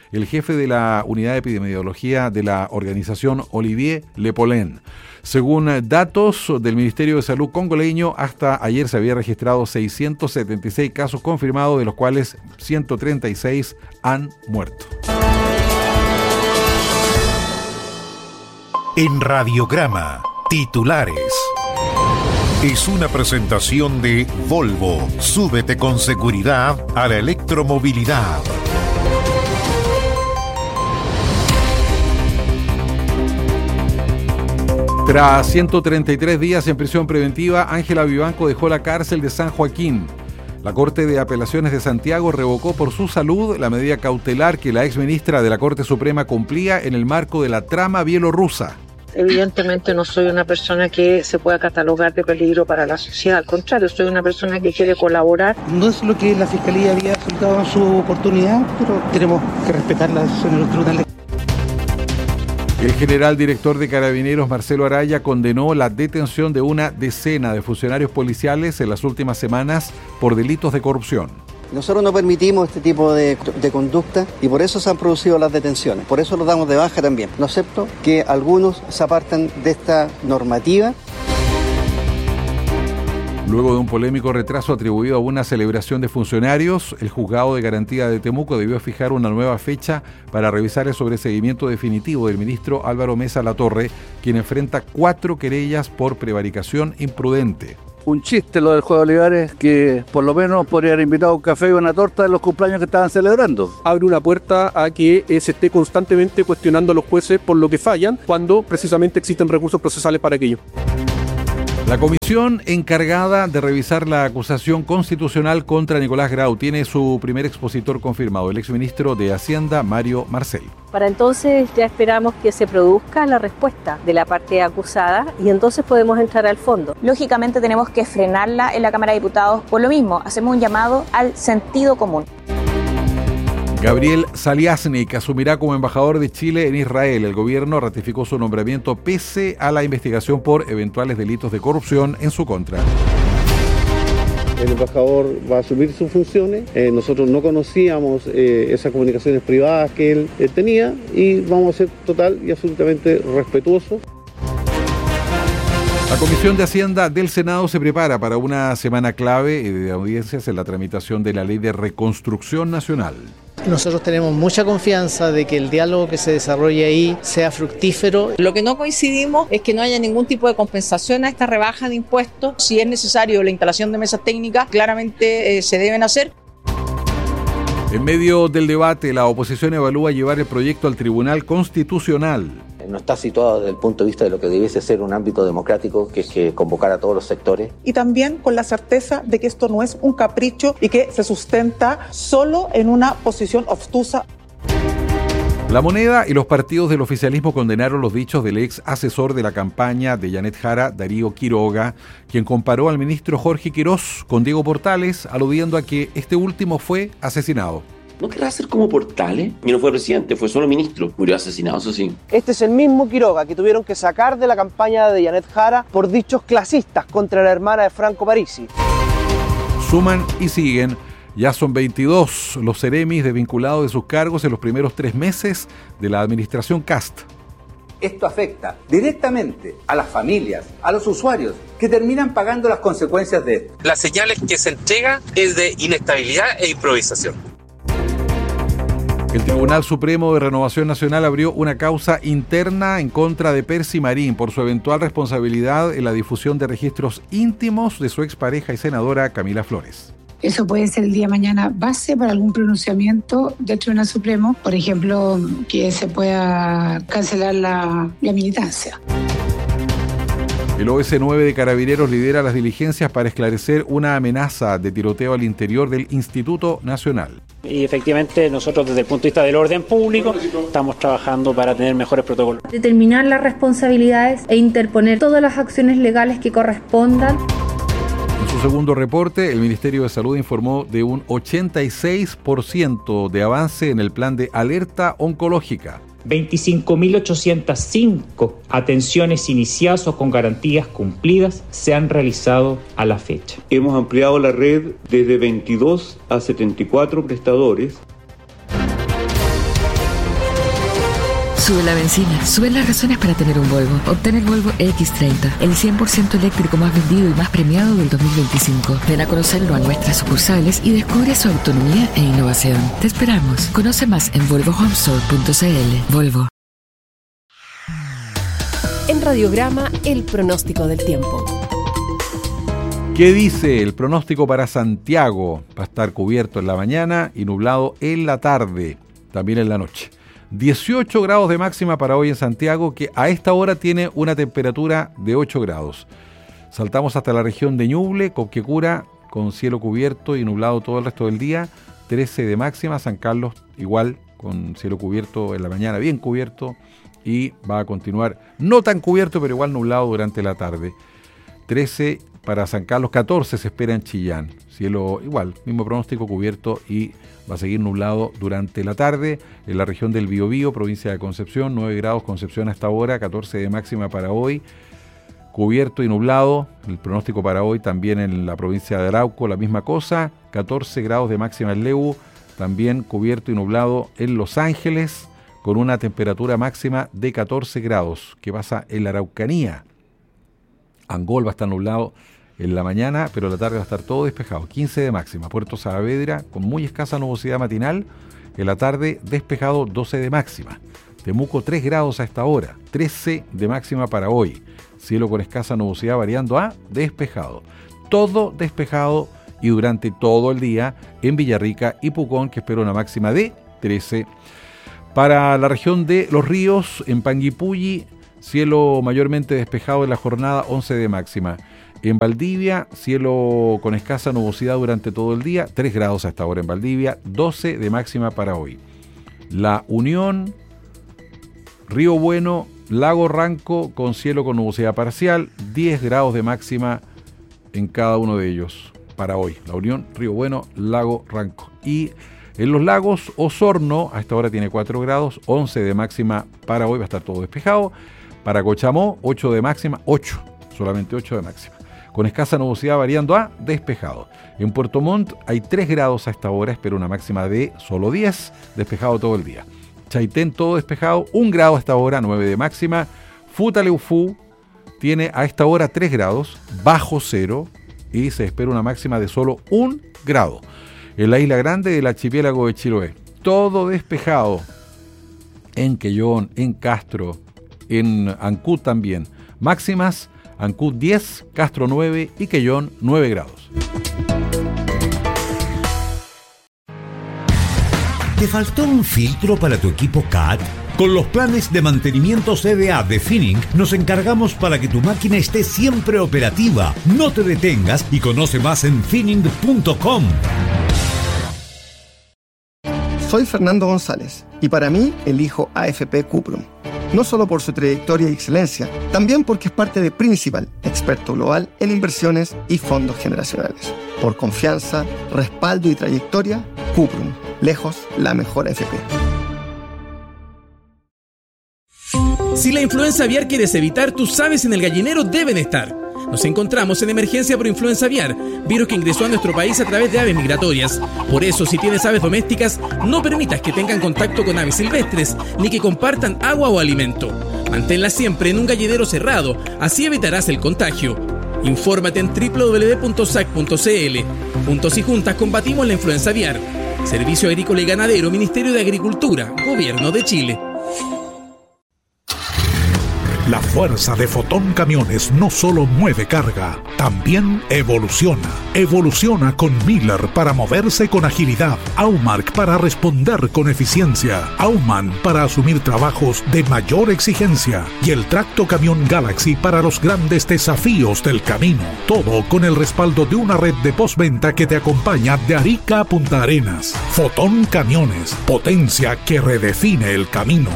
el jefe de la unidad de epidemiología de la organización, Olivier Lepolen. Según datos del Ministerio de Salud congoleño, hasta ayer se había registrado seiscientos setenta y seis casos confirmados, de los cuales ciento treinta y seis han muerto. En Radiograma, titulares. Es una presentación de Volvo. Súbete con seguridad a la electromovilidad. Tras ciento treinta y tres días en prisión preventiva, Ángela Vivanco dejó la cárcel de San Joaquín. La Corte de Apelaciones de Santiago revocó por su salud la medida cautelar que la exministra de la Corte Suprema cumplía en el marco de la trama bielorrusa. Evidentemente no soy una persona que se pueda catalogar de peligro para la sociedad, al contrario, soy una persona que quiere colaborar. No es lo que la Fiscalía había solicitado en su oportunidad, pero tenemos que respetar las decisiones de los tribunales. El general director de Carabineros, Marcelo Araya, condenó la detención de una decena de funcionarios policiales en las últimas semanas por delitos de corrupción. Nosotros no permitimos este tipo de, de conducta y por eso se han producido las detenciones. Por eso los damos de baja también. No acepto que algunos se apartan de esta normativa. Luego de un polémico retraso atribuido a una celebración de funcionarios, el juzgado de garantía de Temuco debió fijar una nueva fecha para revisar el sobreseguimiento definitivo del ministro Álvaro Mesa Latorre, quien enfrenta cuatro querellas por prevaricación imprudente. Un chiste lo del juego de Olivares, que por lo menos podría haber invitado un café y una torta en los cumpleaños que estaban celebrando. Abre una puerta a que eh, se esté constantemente cuestionando a los jueces por lo que fallan, cuando precisamente existen recursos procesales para aquello. La comisión encargada de revisar la acusación constitucional contra Nicolás Grau tiene su primer expositor confirmado, el exministro de Hacienda, Mario Marcel. Para entonces ya esperamos que se produzca la respuesta de la parte acusada y entonces podemos entrar al fondo. Lógicamente tenemos que frenarla en la Cámara de Diputados. Por lo mismo, hacemos un llamado al sentido común. Gabriel Saliasnik asumirá como embajador de Chile en Israel. El gobierno ratificó su nombramiento pese a la investigación por eventuales delitos de corrupción en su contra. El embajador va a asumir sus funciones. Eh, nosotros no conocíamos eh, esas comunicaciones privadas que él eh, tenía y vamos a ser total y absolutamente respetuosos. La Comisión de Hacienda del Senado se prepara para una semana clave de audiencias en la tramitación de la Ley de Reconstrucción Nacional. Nosotros tenemos mucha confianza de que el diálogo que se desarrolle ahí sea fructífero. Lo que no coincidimos es que no haya ningún tipo de compensación a esta rebaja de impuestos. Si es necesario la instalación de mesas técnicas, claramente eh, se deben hacer. En medio del debate, la oposición evalúa llevar el proyecto al Tribunal Constitucional. No está situado desde el punto de vista de lo que debiese ser un ámbito democrático, que es que convocar a todos los sectores. Y también con la certeza de que esto no es un capricho y que se sustenta solo en una posición obtusa. La Moneda y los partidos del oficialismo condenaron los dichos del ex asesor de la campaña de Janet Jara, Darío Quiroga, quien comparó al ministro Jorge Quirós con Diego Portales, aludiendo a que este último fue asesinado. ¿No querrá ser como Portales? Y no fue presidente, fue solo ministro. Murió asesinado, eso sí. Este es el mismo Quiroga que tuvieron que sacar de la campaña de Janet Jara por dichos clasistas contra la hermana de Franco Parisi. Suman y siguen. Ya son veintidós los seremis desvinculados de sus cargos en los primeros tres meses de la administración Cast. Esto afecta directamente a las familias, a los usuarios, que terminan pagando las consecuencias de esto. Las señales que se entrega es de inestabilidad e improvisación. El Tribunal Supremo de Renovación Nacional abrió una causa interna en contra de Percy Marín por su eventual responsabilidad en la difusión de registros íntimos de su expareja y senadora Camila Flores. Eso puede ser el día de mañana base para algún pronunciamiento del Tribunal Supremo, por ejemplo, que se pueda cancelar la, la militancia. El O S nueve de Carabineros lidera las diligencias para esclarecer una amenaza de tiroteo al interior del Instituto Nacional. Y efectivamente nosotros desde el punto de vista del orden público estamos trabajando para tener mejores protocolos. Determinar las responsabilidades e interponer todas las acciones legales que correspondan. En su segundo reporte, el Ministerio de Salud informó de un ochenta y seis por ciento de avance en el plan de alerta oncológica. veinticinco mil ochocientas cinco atenciones iniciadas o con garantías cumplidas se han realizado a la fecha. Hemos ampliado la red desde veintidós a setenta y cuatro prestadores. Sube la benzina, suben las razones para tener un Volvo. Obtén el Volvo equis treinta, el cien por ciento eléctrico más vendido y más premiado del dos mil veinticinco. Ven a conocerlo a nuestras sucursales y descubre su autonomía e innovación. Te esperamos. Conoce más en volvo home store punto c l. Volvo. En Radiograma, el pronóstico del tiempo. ¿Qué dice el pronóstico para Santiago? Va a estar cubierto en la mañana y nublado en la tarde, también en la noche. dieciocho grados de máxima para hoy en Santiago, que a esta hora tiene una temperatura de ocho grados. Saltamos hasta la región de Ñuble, Copquecura, con cielo cubierto y nublado todo el resto del día, trece de máxima. San Carlos igual, con cielo cubierto en la mañana, bien cubierto, y va a continuar no tan cubierto, pero igual nublado durante la tarde. trece para San Carlos, catorce se espera en Chillán. Cielo igual, mismo pronóstico, cubierto y va a seguir nublado durante la tarde. En la región del Biobío, provincia de Concepción, nueve grados Concepción hasta ahora, catorce de máxima para hoy. Cubierto y nublado, el pronóstico para hoy también en la provincia de Arauco, la misma cosa, catorce grados de máxima en Leu, también cubierto y nublado en Los Ángeles, con una temperatura máxima de catorce grados, que pasa en la Araucanía. Angol va a estar nublado en la mañana, pero en la tarde va a estar todo despejado, quince de máxima. Puerto Saavedra, con muy escasa nubosidad matinal, en la tarde despejado, doce de máxima. Temuco, tres grados a esta hora, trece de máxima para hoy. Cielo con escasa nubosidad variando a despejado. Todo despejado y durante todo el día en Villarrica y Pucón, que espera una máxima de trece. Para la región de Los Ríos, en Panguipulli, cielo mayormente despejado en la jornada, once de máxima. En Valdivia, cielo con escasa nubosidad durante todo el día, tres grados hasta ahora en Valdivia, doce de máxima para hoy. La Unión, Río Bueno, Lago Ranco con cielo con nubosidad parcial, diez grados de máxima en cada uno de ellos para hoy. La Unión, Río Bueno, Lago Ranco. Y en los lagos, Osorno, a esta hora tiene cuatro grados, once de máxima para hoy, va a estar todo despejado. Para Cochamó, ocho de máxima, ocho, solamente ocho de máxima, con escasa nubosidad variando a despejado. En Puerto Montt hay tres grados a esta hora, espero una máxima de solo diez, despejado todo el día. Chaitén, todo despejado, un grado a esta hora, nueve de máxima. Futaleufú tiene a esta hora tres grados, bajo cero, y se espera una máxima de solo un grado. En la isla grande del archipiélago de Chiloé, todo despejado. En Quellón, en Castro, en Ancud también. Máximas, Ancud diez, Castro nueve y Quellón nueve grados. ¿Te faltó un filtro para tu equipo C A T? Con los planes de mantenimiento C D A de Finning nos encargamos para que tu máquina esté siempre operativa. No te detengas y conoce más en finning punto com. Soy Fernando González y para mí elijo A F P Cuprum. No solo por su trayectoria y excelencia, también porque es parte de Principal, experto global en inversiones y fondos generacionales. Por confianza, respaldo y trayectoria, Cuprum, lejos la mejor A F P. Si la influenza aviar quieres evitar, tus aves en el gallinero deben estar. Nos encontramos en emergencia por influenza aviar, virus que ingresó a nuestro país a través de aves migratorias. Por eso, si tienes aves domésticas, no permitas que tengan contacto con aves silvestres, ni que compartan agua o alimento. Manténlas siempre en un gallinero cerrado, así evitarás el contagio. Infórmate en doble u doble u doble u punto s a c punto c l. Juntos y juntas combatimos la influenza aviar. Servicio Agrícola y Ganadero, Ministerio de Agricultura, Gobierno de Chile. La fuerza de Fotón Camiones no solo mueve carga, también evoluciona. Evoluciona con Miller para moverse con agilidad, Aumark para responder con eficiencia, Aumann para asumir trabajos de mayor exigencia y el Tracto Camión Galaxy para los grandes desafíos del camino. Todo con el respaldo de una red de postventa que te acompaña de Arica a Punta Arenas. Fotón Camiones, potencia que redefine el camino.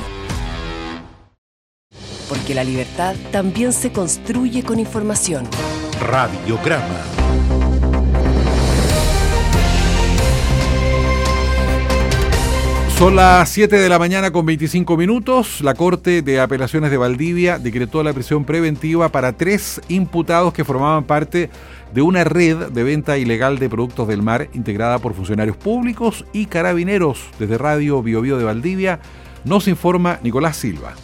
Porque la libertad también se construye con información. Radiograma. Son las siete de la mañana con veinticinco minutos. La Corte de Apelaciones de Valdivia decretó la prisión preventiva para tres imputados que formaban parte de una red de venta ilegal de productos del mar integrada por funcionarios públicos y carabineros. Desde Radio Biobío de Valdivia Nos informa Nicolás Silva.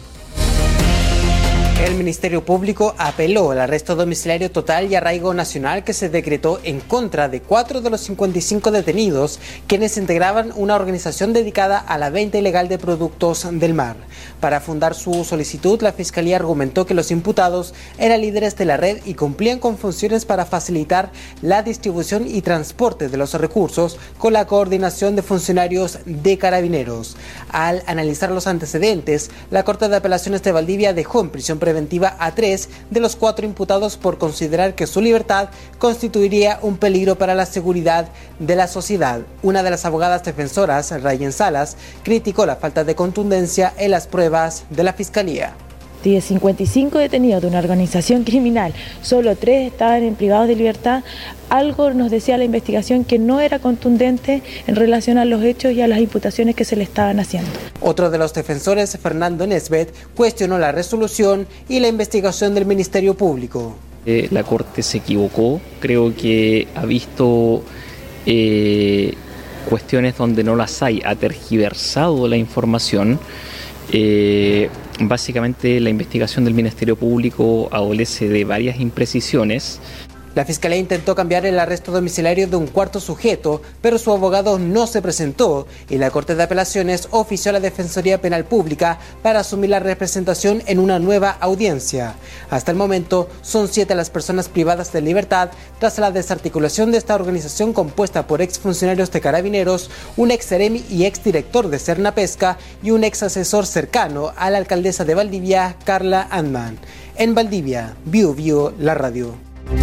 El Ministerio Público apeló al arresto domiciliario total y arraigo nacional que se decretó en contra de cuatro de los cincuenta y cinco detenidos, quienes integraban una organización dedicada a la venta ilegal de productos del mar. Para fundar su solicitud, la Fiscalía argumentó que los imputados eran líderes de la red y cumplían con funciones para facilitar la distribución y transporte de los recursos con la coordinación de funcionarios de Carabineros. Al analizar los antecedentes, la Corte de Apelaciones de Valdivia dejó en prisión preventiva a tres de los cuatro imputados por considerar que su libertad constituiría un peligro para la seguridad de la sociedad. Una de las abogadas defensoras, Rayen Salas, criticó la falta de contundencia en las pruebas de la Fiscalía. De cincuenta y cinco detenidos de una organización criminal, solo tres estaban en privados de libertad. Algo nos decía la investigación que no era contundente en relación a los hechos y a las imputaciones que se le estaban haciendo. Otro de los defensores, Fernando Nesbet, cuestionó la resolución y la investigación del Ministerio Público. Eh, la Corte se equivocó, creo que ha visto eh, cuestiones donde no las hay, ha tergiversado la información. Eh, básicamente la investigación del Ministerio Público adolece de varias imprecisiones. La Fiscalía intentó cambiar el arresto domiciliario de un cuarto sujeto, pero su abogado no se presentó y la Corte de Apelaciones ofició a la Defensoría Penal Pública para asumir la representación en una nueva audiencia. Hasta el momento son siete las personas privadas de libertad tras la desarticulación de esta organización compuesta por exfuncionarios de Carabineros, un ex seremi y exdirector de Serna Pesca y un ex asesor cercano a la alcaldesa de Valdivia, Carla Andman. En Valdivia, Bio Bio, la radio.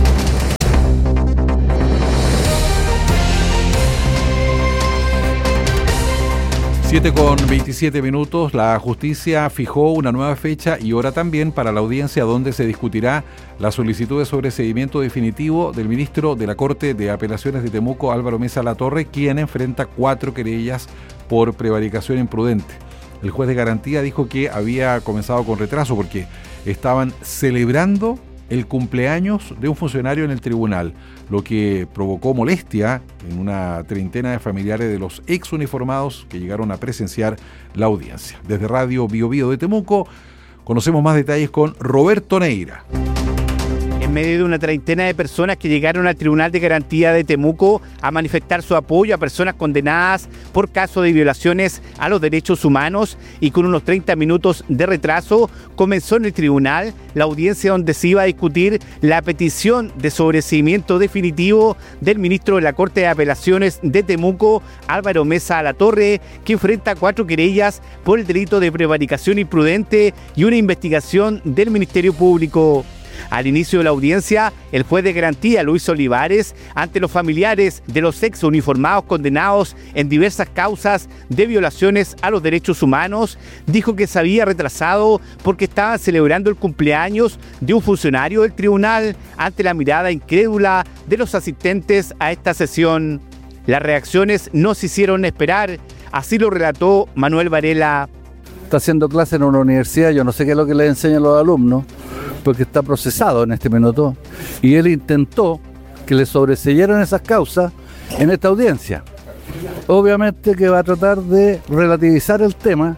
siete con veintisiete minutos, la justicia fijó una nueva fecha y hora también para la audiencia donde se discutirá la solicitud de sobreseimiento definitivo del ministro de la Corte de Apelaciones de Temuco, Álvaro Mesa Latorre, quien enfrenta cuatro querellas por prevaricación imprudente. El juez de garantía dijo que había comenzado con retraso porque estaban celebrando el cumpleaños de un funcionario en el tribunal, lo que provocó molestia en una treintena de familiares de los ex uniformados que llegaron a presenciar la audiencia. Desde Radio Bio Bio de Temuco conocemos más detalles con Roberto Neira. En medio de una treintena de personas que llegaron al Tribunal de Garantía de Temuco a manifestar su apoyo a personas condenadas por caso de violaciones a los derechos humanos y con unos treinta minutos de retraso comenzó en el tribunal la audiencia donde se iba a discutir la petición de sobreseimiento definitivo del ministro de la Corte de Apelaciones de Temuco, Álvaro Mesa Latorre, que enfrenta cuatro querellas por el delito de prevaricación imprudente y una investigación del Ministerio Público. Al inicio de la audiencia, el juez de garantía Luis Olivares, ante los familiares de los ex uniformados condenados en diversas causas de violaciones a los derechos humanos, dijo que se había retrasado porque estaban celebrando el cumpleaños de un funcionario del tribunal ante la mirada incrédula de los asistentes a esta sesión. Las reacciones no se hicieron esperar, así lo relató Manuel Varela. Está haciendo clase en una universidad, yo no sé qué es lo que le enseñan los alumnos, porque está procesado en este minuto, y él intentó que le sobreseyeran esas causas en esta audiencia. Obviamente que va a tratar de relativizar el tema,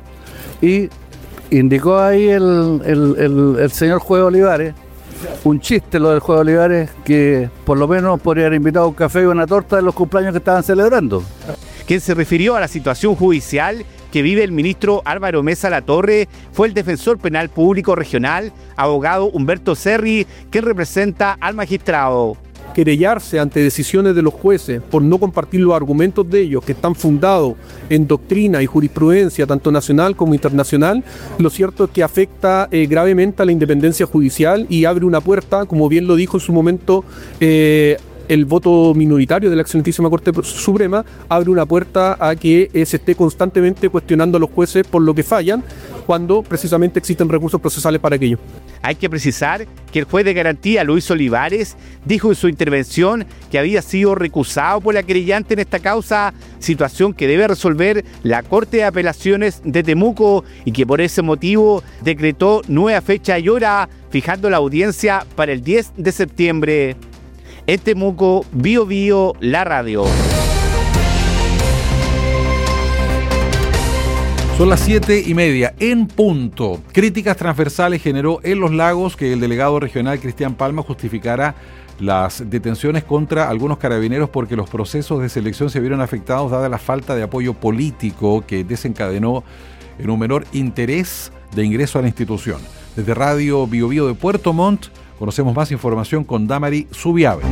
y indicó ahí el, el, el, el señor juez Olivares, un chiste lo del juez Olivares, que por lo menos podría haber invitado un café y una torta de los cumpleaños que estaban celebrando. Quien se refirió a la situación judicial que vive el ministro Álvaro Mesa Latorre fue el defensor penal público regional, abogado Humberto Serri, quien representa al magistrado. Querellarse ante decisiones de los jueces por no compartir los argumentos de ellos que están fundados en doctrina y jurisprudencia tanto nacional como internacional, lo cierto es que afecta eh, gravemente a la independencia judicial y abre una puerta, como bien lo dijo en su momento eh, el voto minoritario de la excelentísima Corte Suprema, abre una puerta a que eh, se esté constantemente cuestionando a los jueces por lo que fallan, cuando precisamente existen recursos procesales para aquello. Hay que precisar que el juez de garantía Luis Olivares dijo en su intervención que había sido recusado por la querellante en esta causa, situación que debe resolver la Corte de Apelaciones de Temuco y que por ese motivo decretó nueva fecha y hora, fijando la audiencia para el diez de septiembre. En Temuco, Bio Bio, la radio. Son las siete y media en punto. Críticas transversales generó en Los Lagos que el delegado regional Cristian Palma justificara las detenciones contra algunos carabineros porque los procesos de selección se vieron afectados dada la falta de apoyo político que desencadenó en un menor interés de ingreso a la institución. Desde Radio Bio Bio de Puerto Montt conocemos más información con Damari Zubiabe.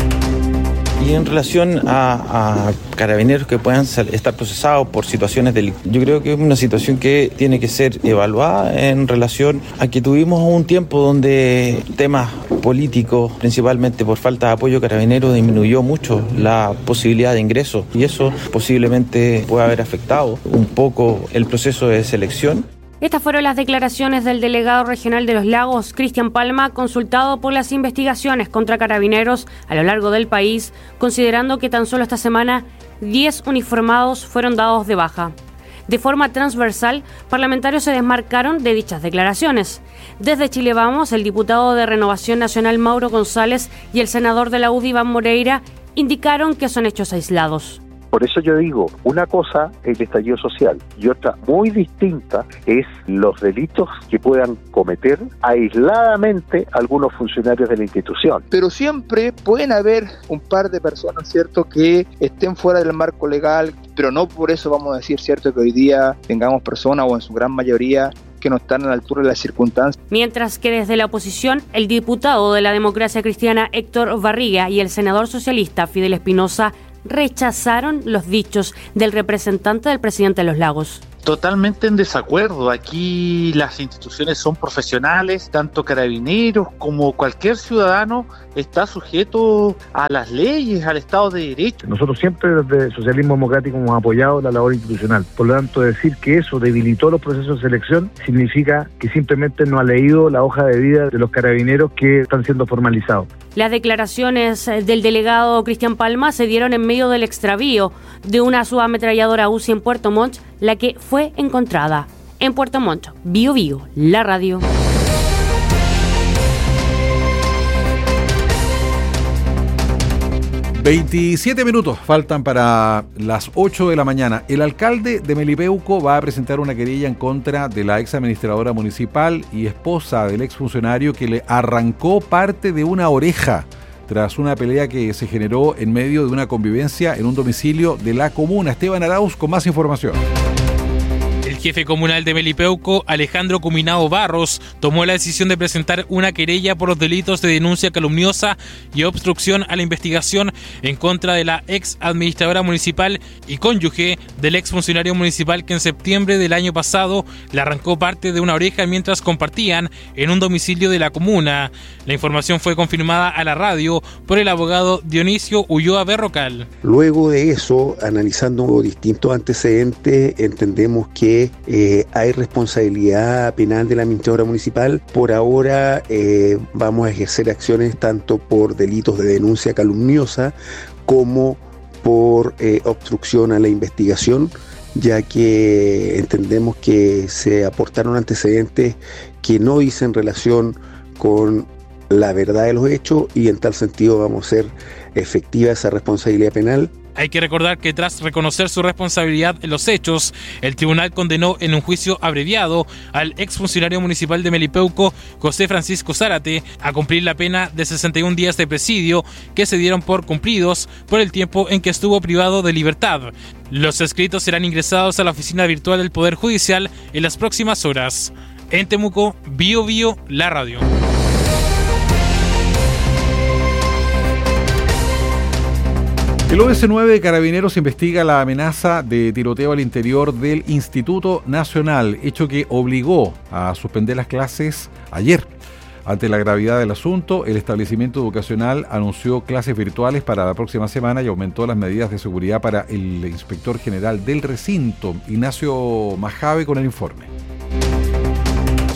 Y en relación a, a carabineros que puedan estar procesados por situaciones delictivas, yo creo que es una situación que tiene que ser evaluada en relación a que tuvimos un tiempo donde temas políticos, principalmente por falta de apoyo carabinero, disminuyó mucho la posibilidad de ingreso y eso posiblemente puede haber afectado un poco el proceso de selección. Estas fueron las declaraciones del delegado regional de Los Lagos, Cristian Palma, consultado por las investigaciones contra carabineros a lo largo del país, considerando que tan solo esta semana diez uniformados fueron dados de baja. De forma transversal, parlamentarios se desmarcaron de dichas declaraciones. Desde Chile Vamos, el diputado de Renovación Nacional Mauro González y el senador de la U D I Iván Moreira indicaron que son hechos aislados. Por eso yo digo, una cosa es el estallido social y otra muy distinta es los delitos que puedan cometer aisladamente algunos funcionarios de la institución. Pero siempre pueden haber un par de personas, ¿cierto?, que estén fuera del marco legal, pero no por eso vamos a decir, ¿cierto?, que hoy día tengamos personas o en su gran mayoría que no están a la altura de las circunstancias. Mientras que desde la oposición, el diputado de la Democracia Cristiana Héctor Barriga y el senador socialista Fidel Espinosa rechazaron los dichos del representante del presidente de Los Lagos. Totalmente en desacuerdo. Aquí las instituciones son profesionales, tanto carabineros como cualquier ciudadano está sujeto a las leyes, al Estado de Derecho. Nosotros siempre desde el Socialismo Democrático hemos apoyado la labor institucional. Por lo tanto, decir que eso debilitó los procesos de selección significa que simplemente no ha leído la hoja de vida de los carabineros que están siendo formalizados. Las declaraciones del delegado Cristian Palma se dieron en medio del extravío de una subametralladora U C I en Puerto Montt, la que fue encontrada en Puerto Montt. Bio Bio, la radio. veintisiete minutos faltan para las ocho de la mañana. El alcalde de Melipeuco va a presentar una querella en contra de la ex administradora municipal y esposa del exfuncionario que le arrancó parte de una oreja tras una pelea que se generó en medio de una convivencia en un domicilio de la comuna. Esteban Arauz con más información. El jefe comunal de Melipeuco, Alejandro Cuminao Barros, tomó la decisión de presentar una querella por los delitos de denuncia calumniosa y obstrucción a la investigación en contra de la ex administradora municipal y cónyuge del ex funcionario municipal que en septiembre del año pasado le arrancó parte de una oreja mientras compartían en un domicilio de la comuna. La información fue confirmada a la radio por el abogado Dionisio Ulloa Berrocal. Luego de eso, analizando distintos antecedentes, entendemos que Eh, hay responsabilidad penal de la administradora municipal. Por ahora eh, vamos a ejercer acciones tanto por delitos de denuncia calumniosa como por eh, obstrucción a la investigación, ya que entendemos que se aportaron antecedentes que no dicen relación con la verdad de los hechos y en tal sentido vamos a hacer efectiva esa responsabilidad penal. Hay que recordar que tras reconocer su responsabilidad en los hechos, el tribunal condenó en un juicio abreviado al exfuncionario municipal de Melipeuco, José Francisco Zárate, a cumplir la pena de sesenta y un días de presidio que se dieron por cumplidos por el tiempo en que estuvo privado de libertad. Los escritos serán ingresados a la oficina virtual del Poder Judicial en las próximas horas. En Temuco, Bio Bio, la radio. El O B S nueve de Carabineros investiga la amenaza de tiroteo al interior del Instituto Nacional, hecho que obligó a suspender las clases ayer. Ante la gravedad del asunto, el establecimiento educacional anunció clases virtuales para la próxima semana y aumentó las medidas de seguridad para el inspector general del recinto, Ignacio Majave, con el informe.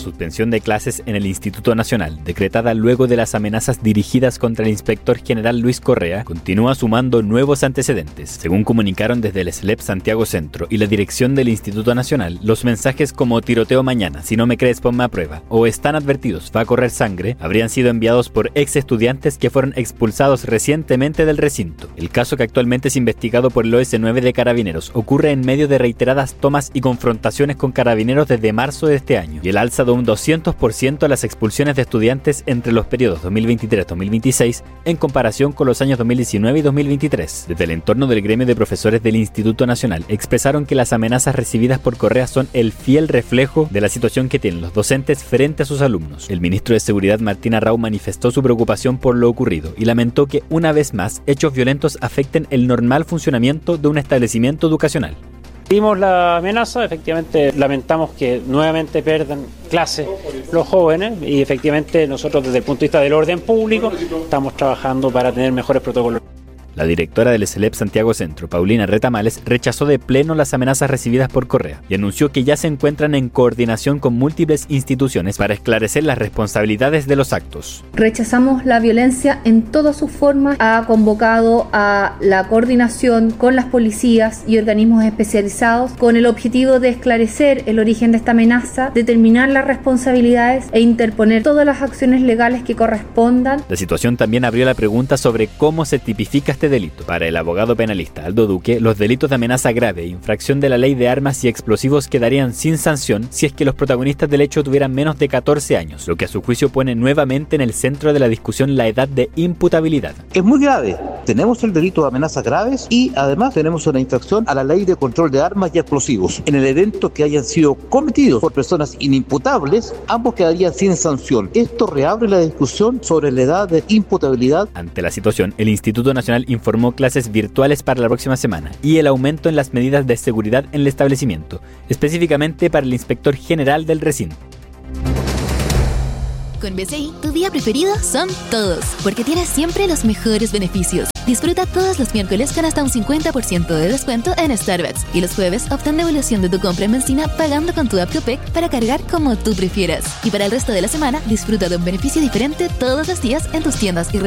suspensión de clases en el Instituto Nacional, decretada luego de las amenazas dirigidas contra el inspector general Luis Correa, continúa sumando nuevos antecedentes. Según comunicaron desde el S L E P Santiago Centro y la dirección del Instituto Nacional, los mensajes como tiroteo mañana, si no me crees ponme a prueba, o están advertidos, va a correr sangre, habrían sido enviados por ex estudiantes que fueron expulsados recientemente del recinto. El caso, que actualmente es investigado por el O S nueve de Carabineros, ocurre en medio de reiteradas tomas y confrontaciones con carabineros desde marzo de este año, y el alza de un doscientos por ciento a las expulsiones de estudiantes entre los periodos dos mil veintitrés a dos mil veintiséis en comparación con los años dos mil diecinueve y dos mil veintitrés. Desde el entorno del gremio de profesores del Instituto Nacional expresaron que las amenazas recibidas por Correa son el fiel reflejo de la situación que tienen los docentes frente a sus alumnos. El ministro de Seguridad Martín Arrau manifestó su preocupación por lo ocurrido y lamentó que una vez más hechos violentos afecten el normal funcionamiento de un establecimiento educacional. Vimos la amenaza, efectivamente lamentamos que nuevamente pierdan clases los jóvenes y efectivamente nosotros desde el punto de vista del orden público estamos trabajando para tener mejores protocolos. La directora del S L E P Santiago Centro, Paulina Retamales, rechazó de pleno las amenazas recibidas por Correa y anunció que ya se encuentran en coordinación con múltiples instituciones para esclarecer las responsabilidades de los actos. Rechazamos la violencia en todas sus formas. Ha convocado a la coordinación con las policías y organismos especializados con el objetivo de esclarecer el origen de esta amenaza, determinar las responsabilidades e interponer todas las acciones legales que correspondan. La situación también abrió la pregunta sobre cómo se tipifica este delito. Para el abogado penalista Aldo Duque, los delitos de amenaza grave e infracción de la ley de armas y explosivos quedarían sin sanción si es que los protagonistas del hecho tuvieran menos de catorce años, lo que a su juicio pone nuevamente en el centro de la discusión la edad de imputabilidad. Es muy grave. Tenemos el delito de amenazas graves y además tenemos una infracción a la ley de control de armas y explosivos. En el evento que hayan sido cometidos por personas inimputables, ambos quedarían sin sanción. Esto reabre la discusión sobre la edad de imputabilidad. Ante la situación, el Instituto Nacional informó clases virtuales para la próxima semana y el aumento en las medidas de seguridad en el establecimiento, específicamente para el inspector general del recinto. Con B C I, tu día preferido son todos, porque tienes siempre los mejores beneficios. Disfruta todos los miércoles con hasta un cincuenta por ciento de descuento en Starbucks y los jueves obtén devolución de tu compra en benzina pagando con tu app Copec para cargar como tú prefieras. Y para el resto de la semana, disfruta de un beneficio diferente todos los días en tus tiendas y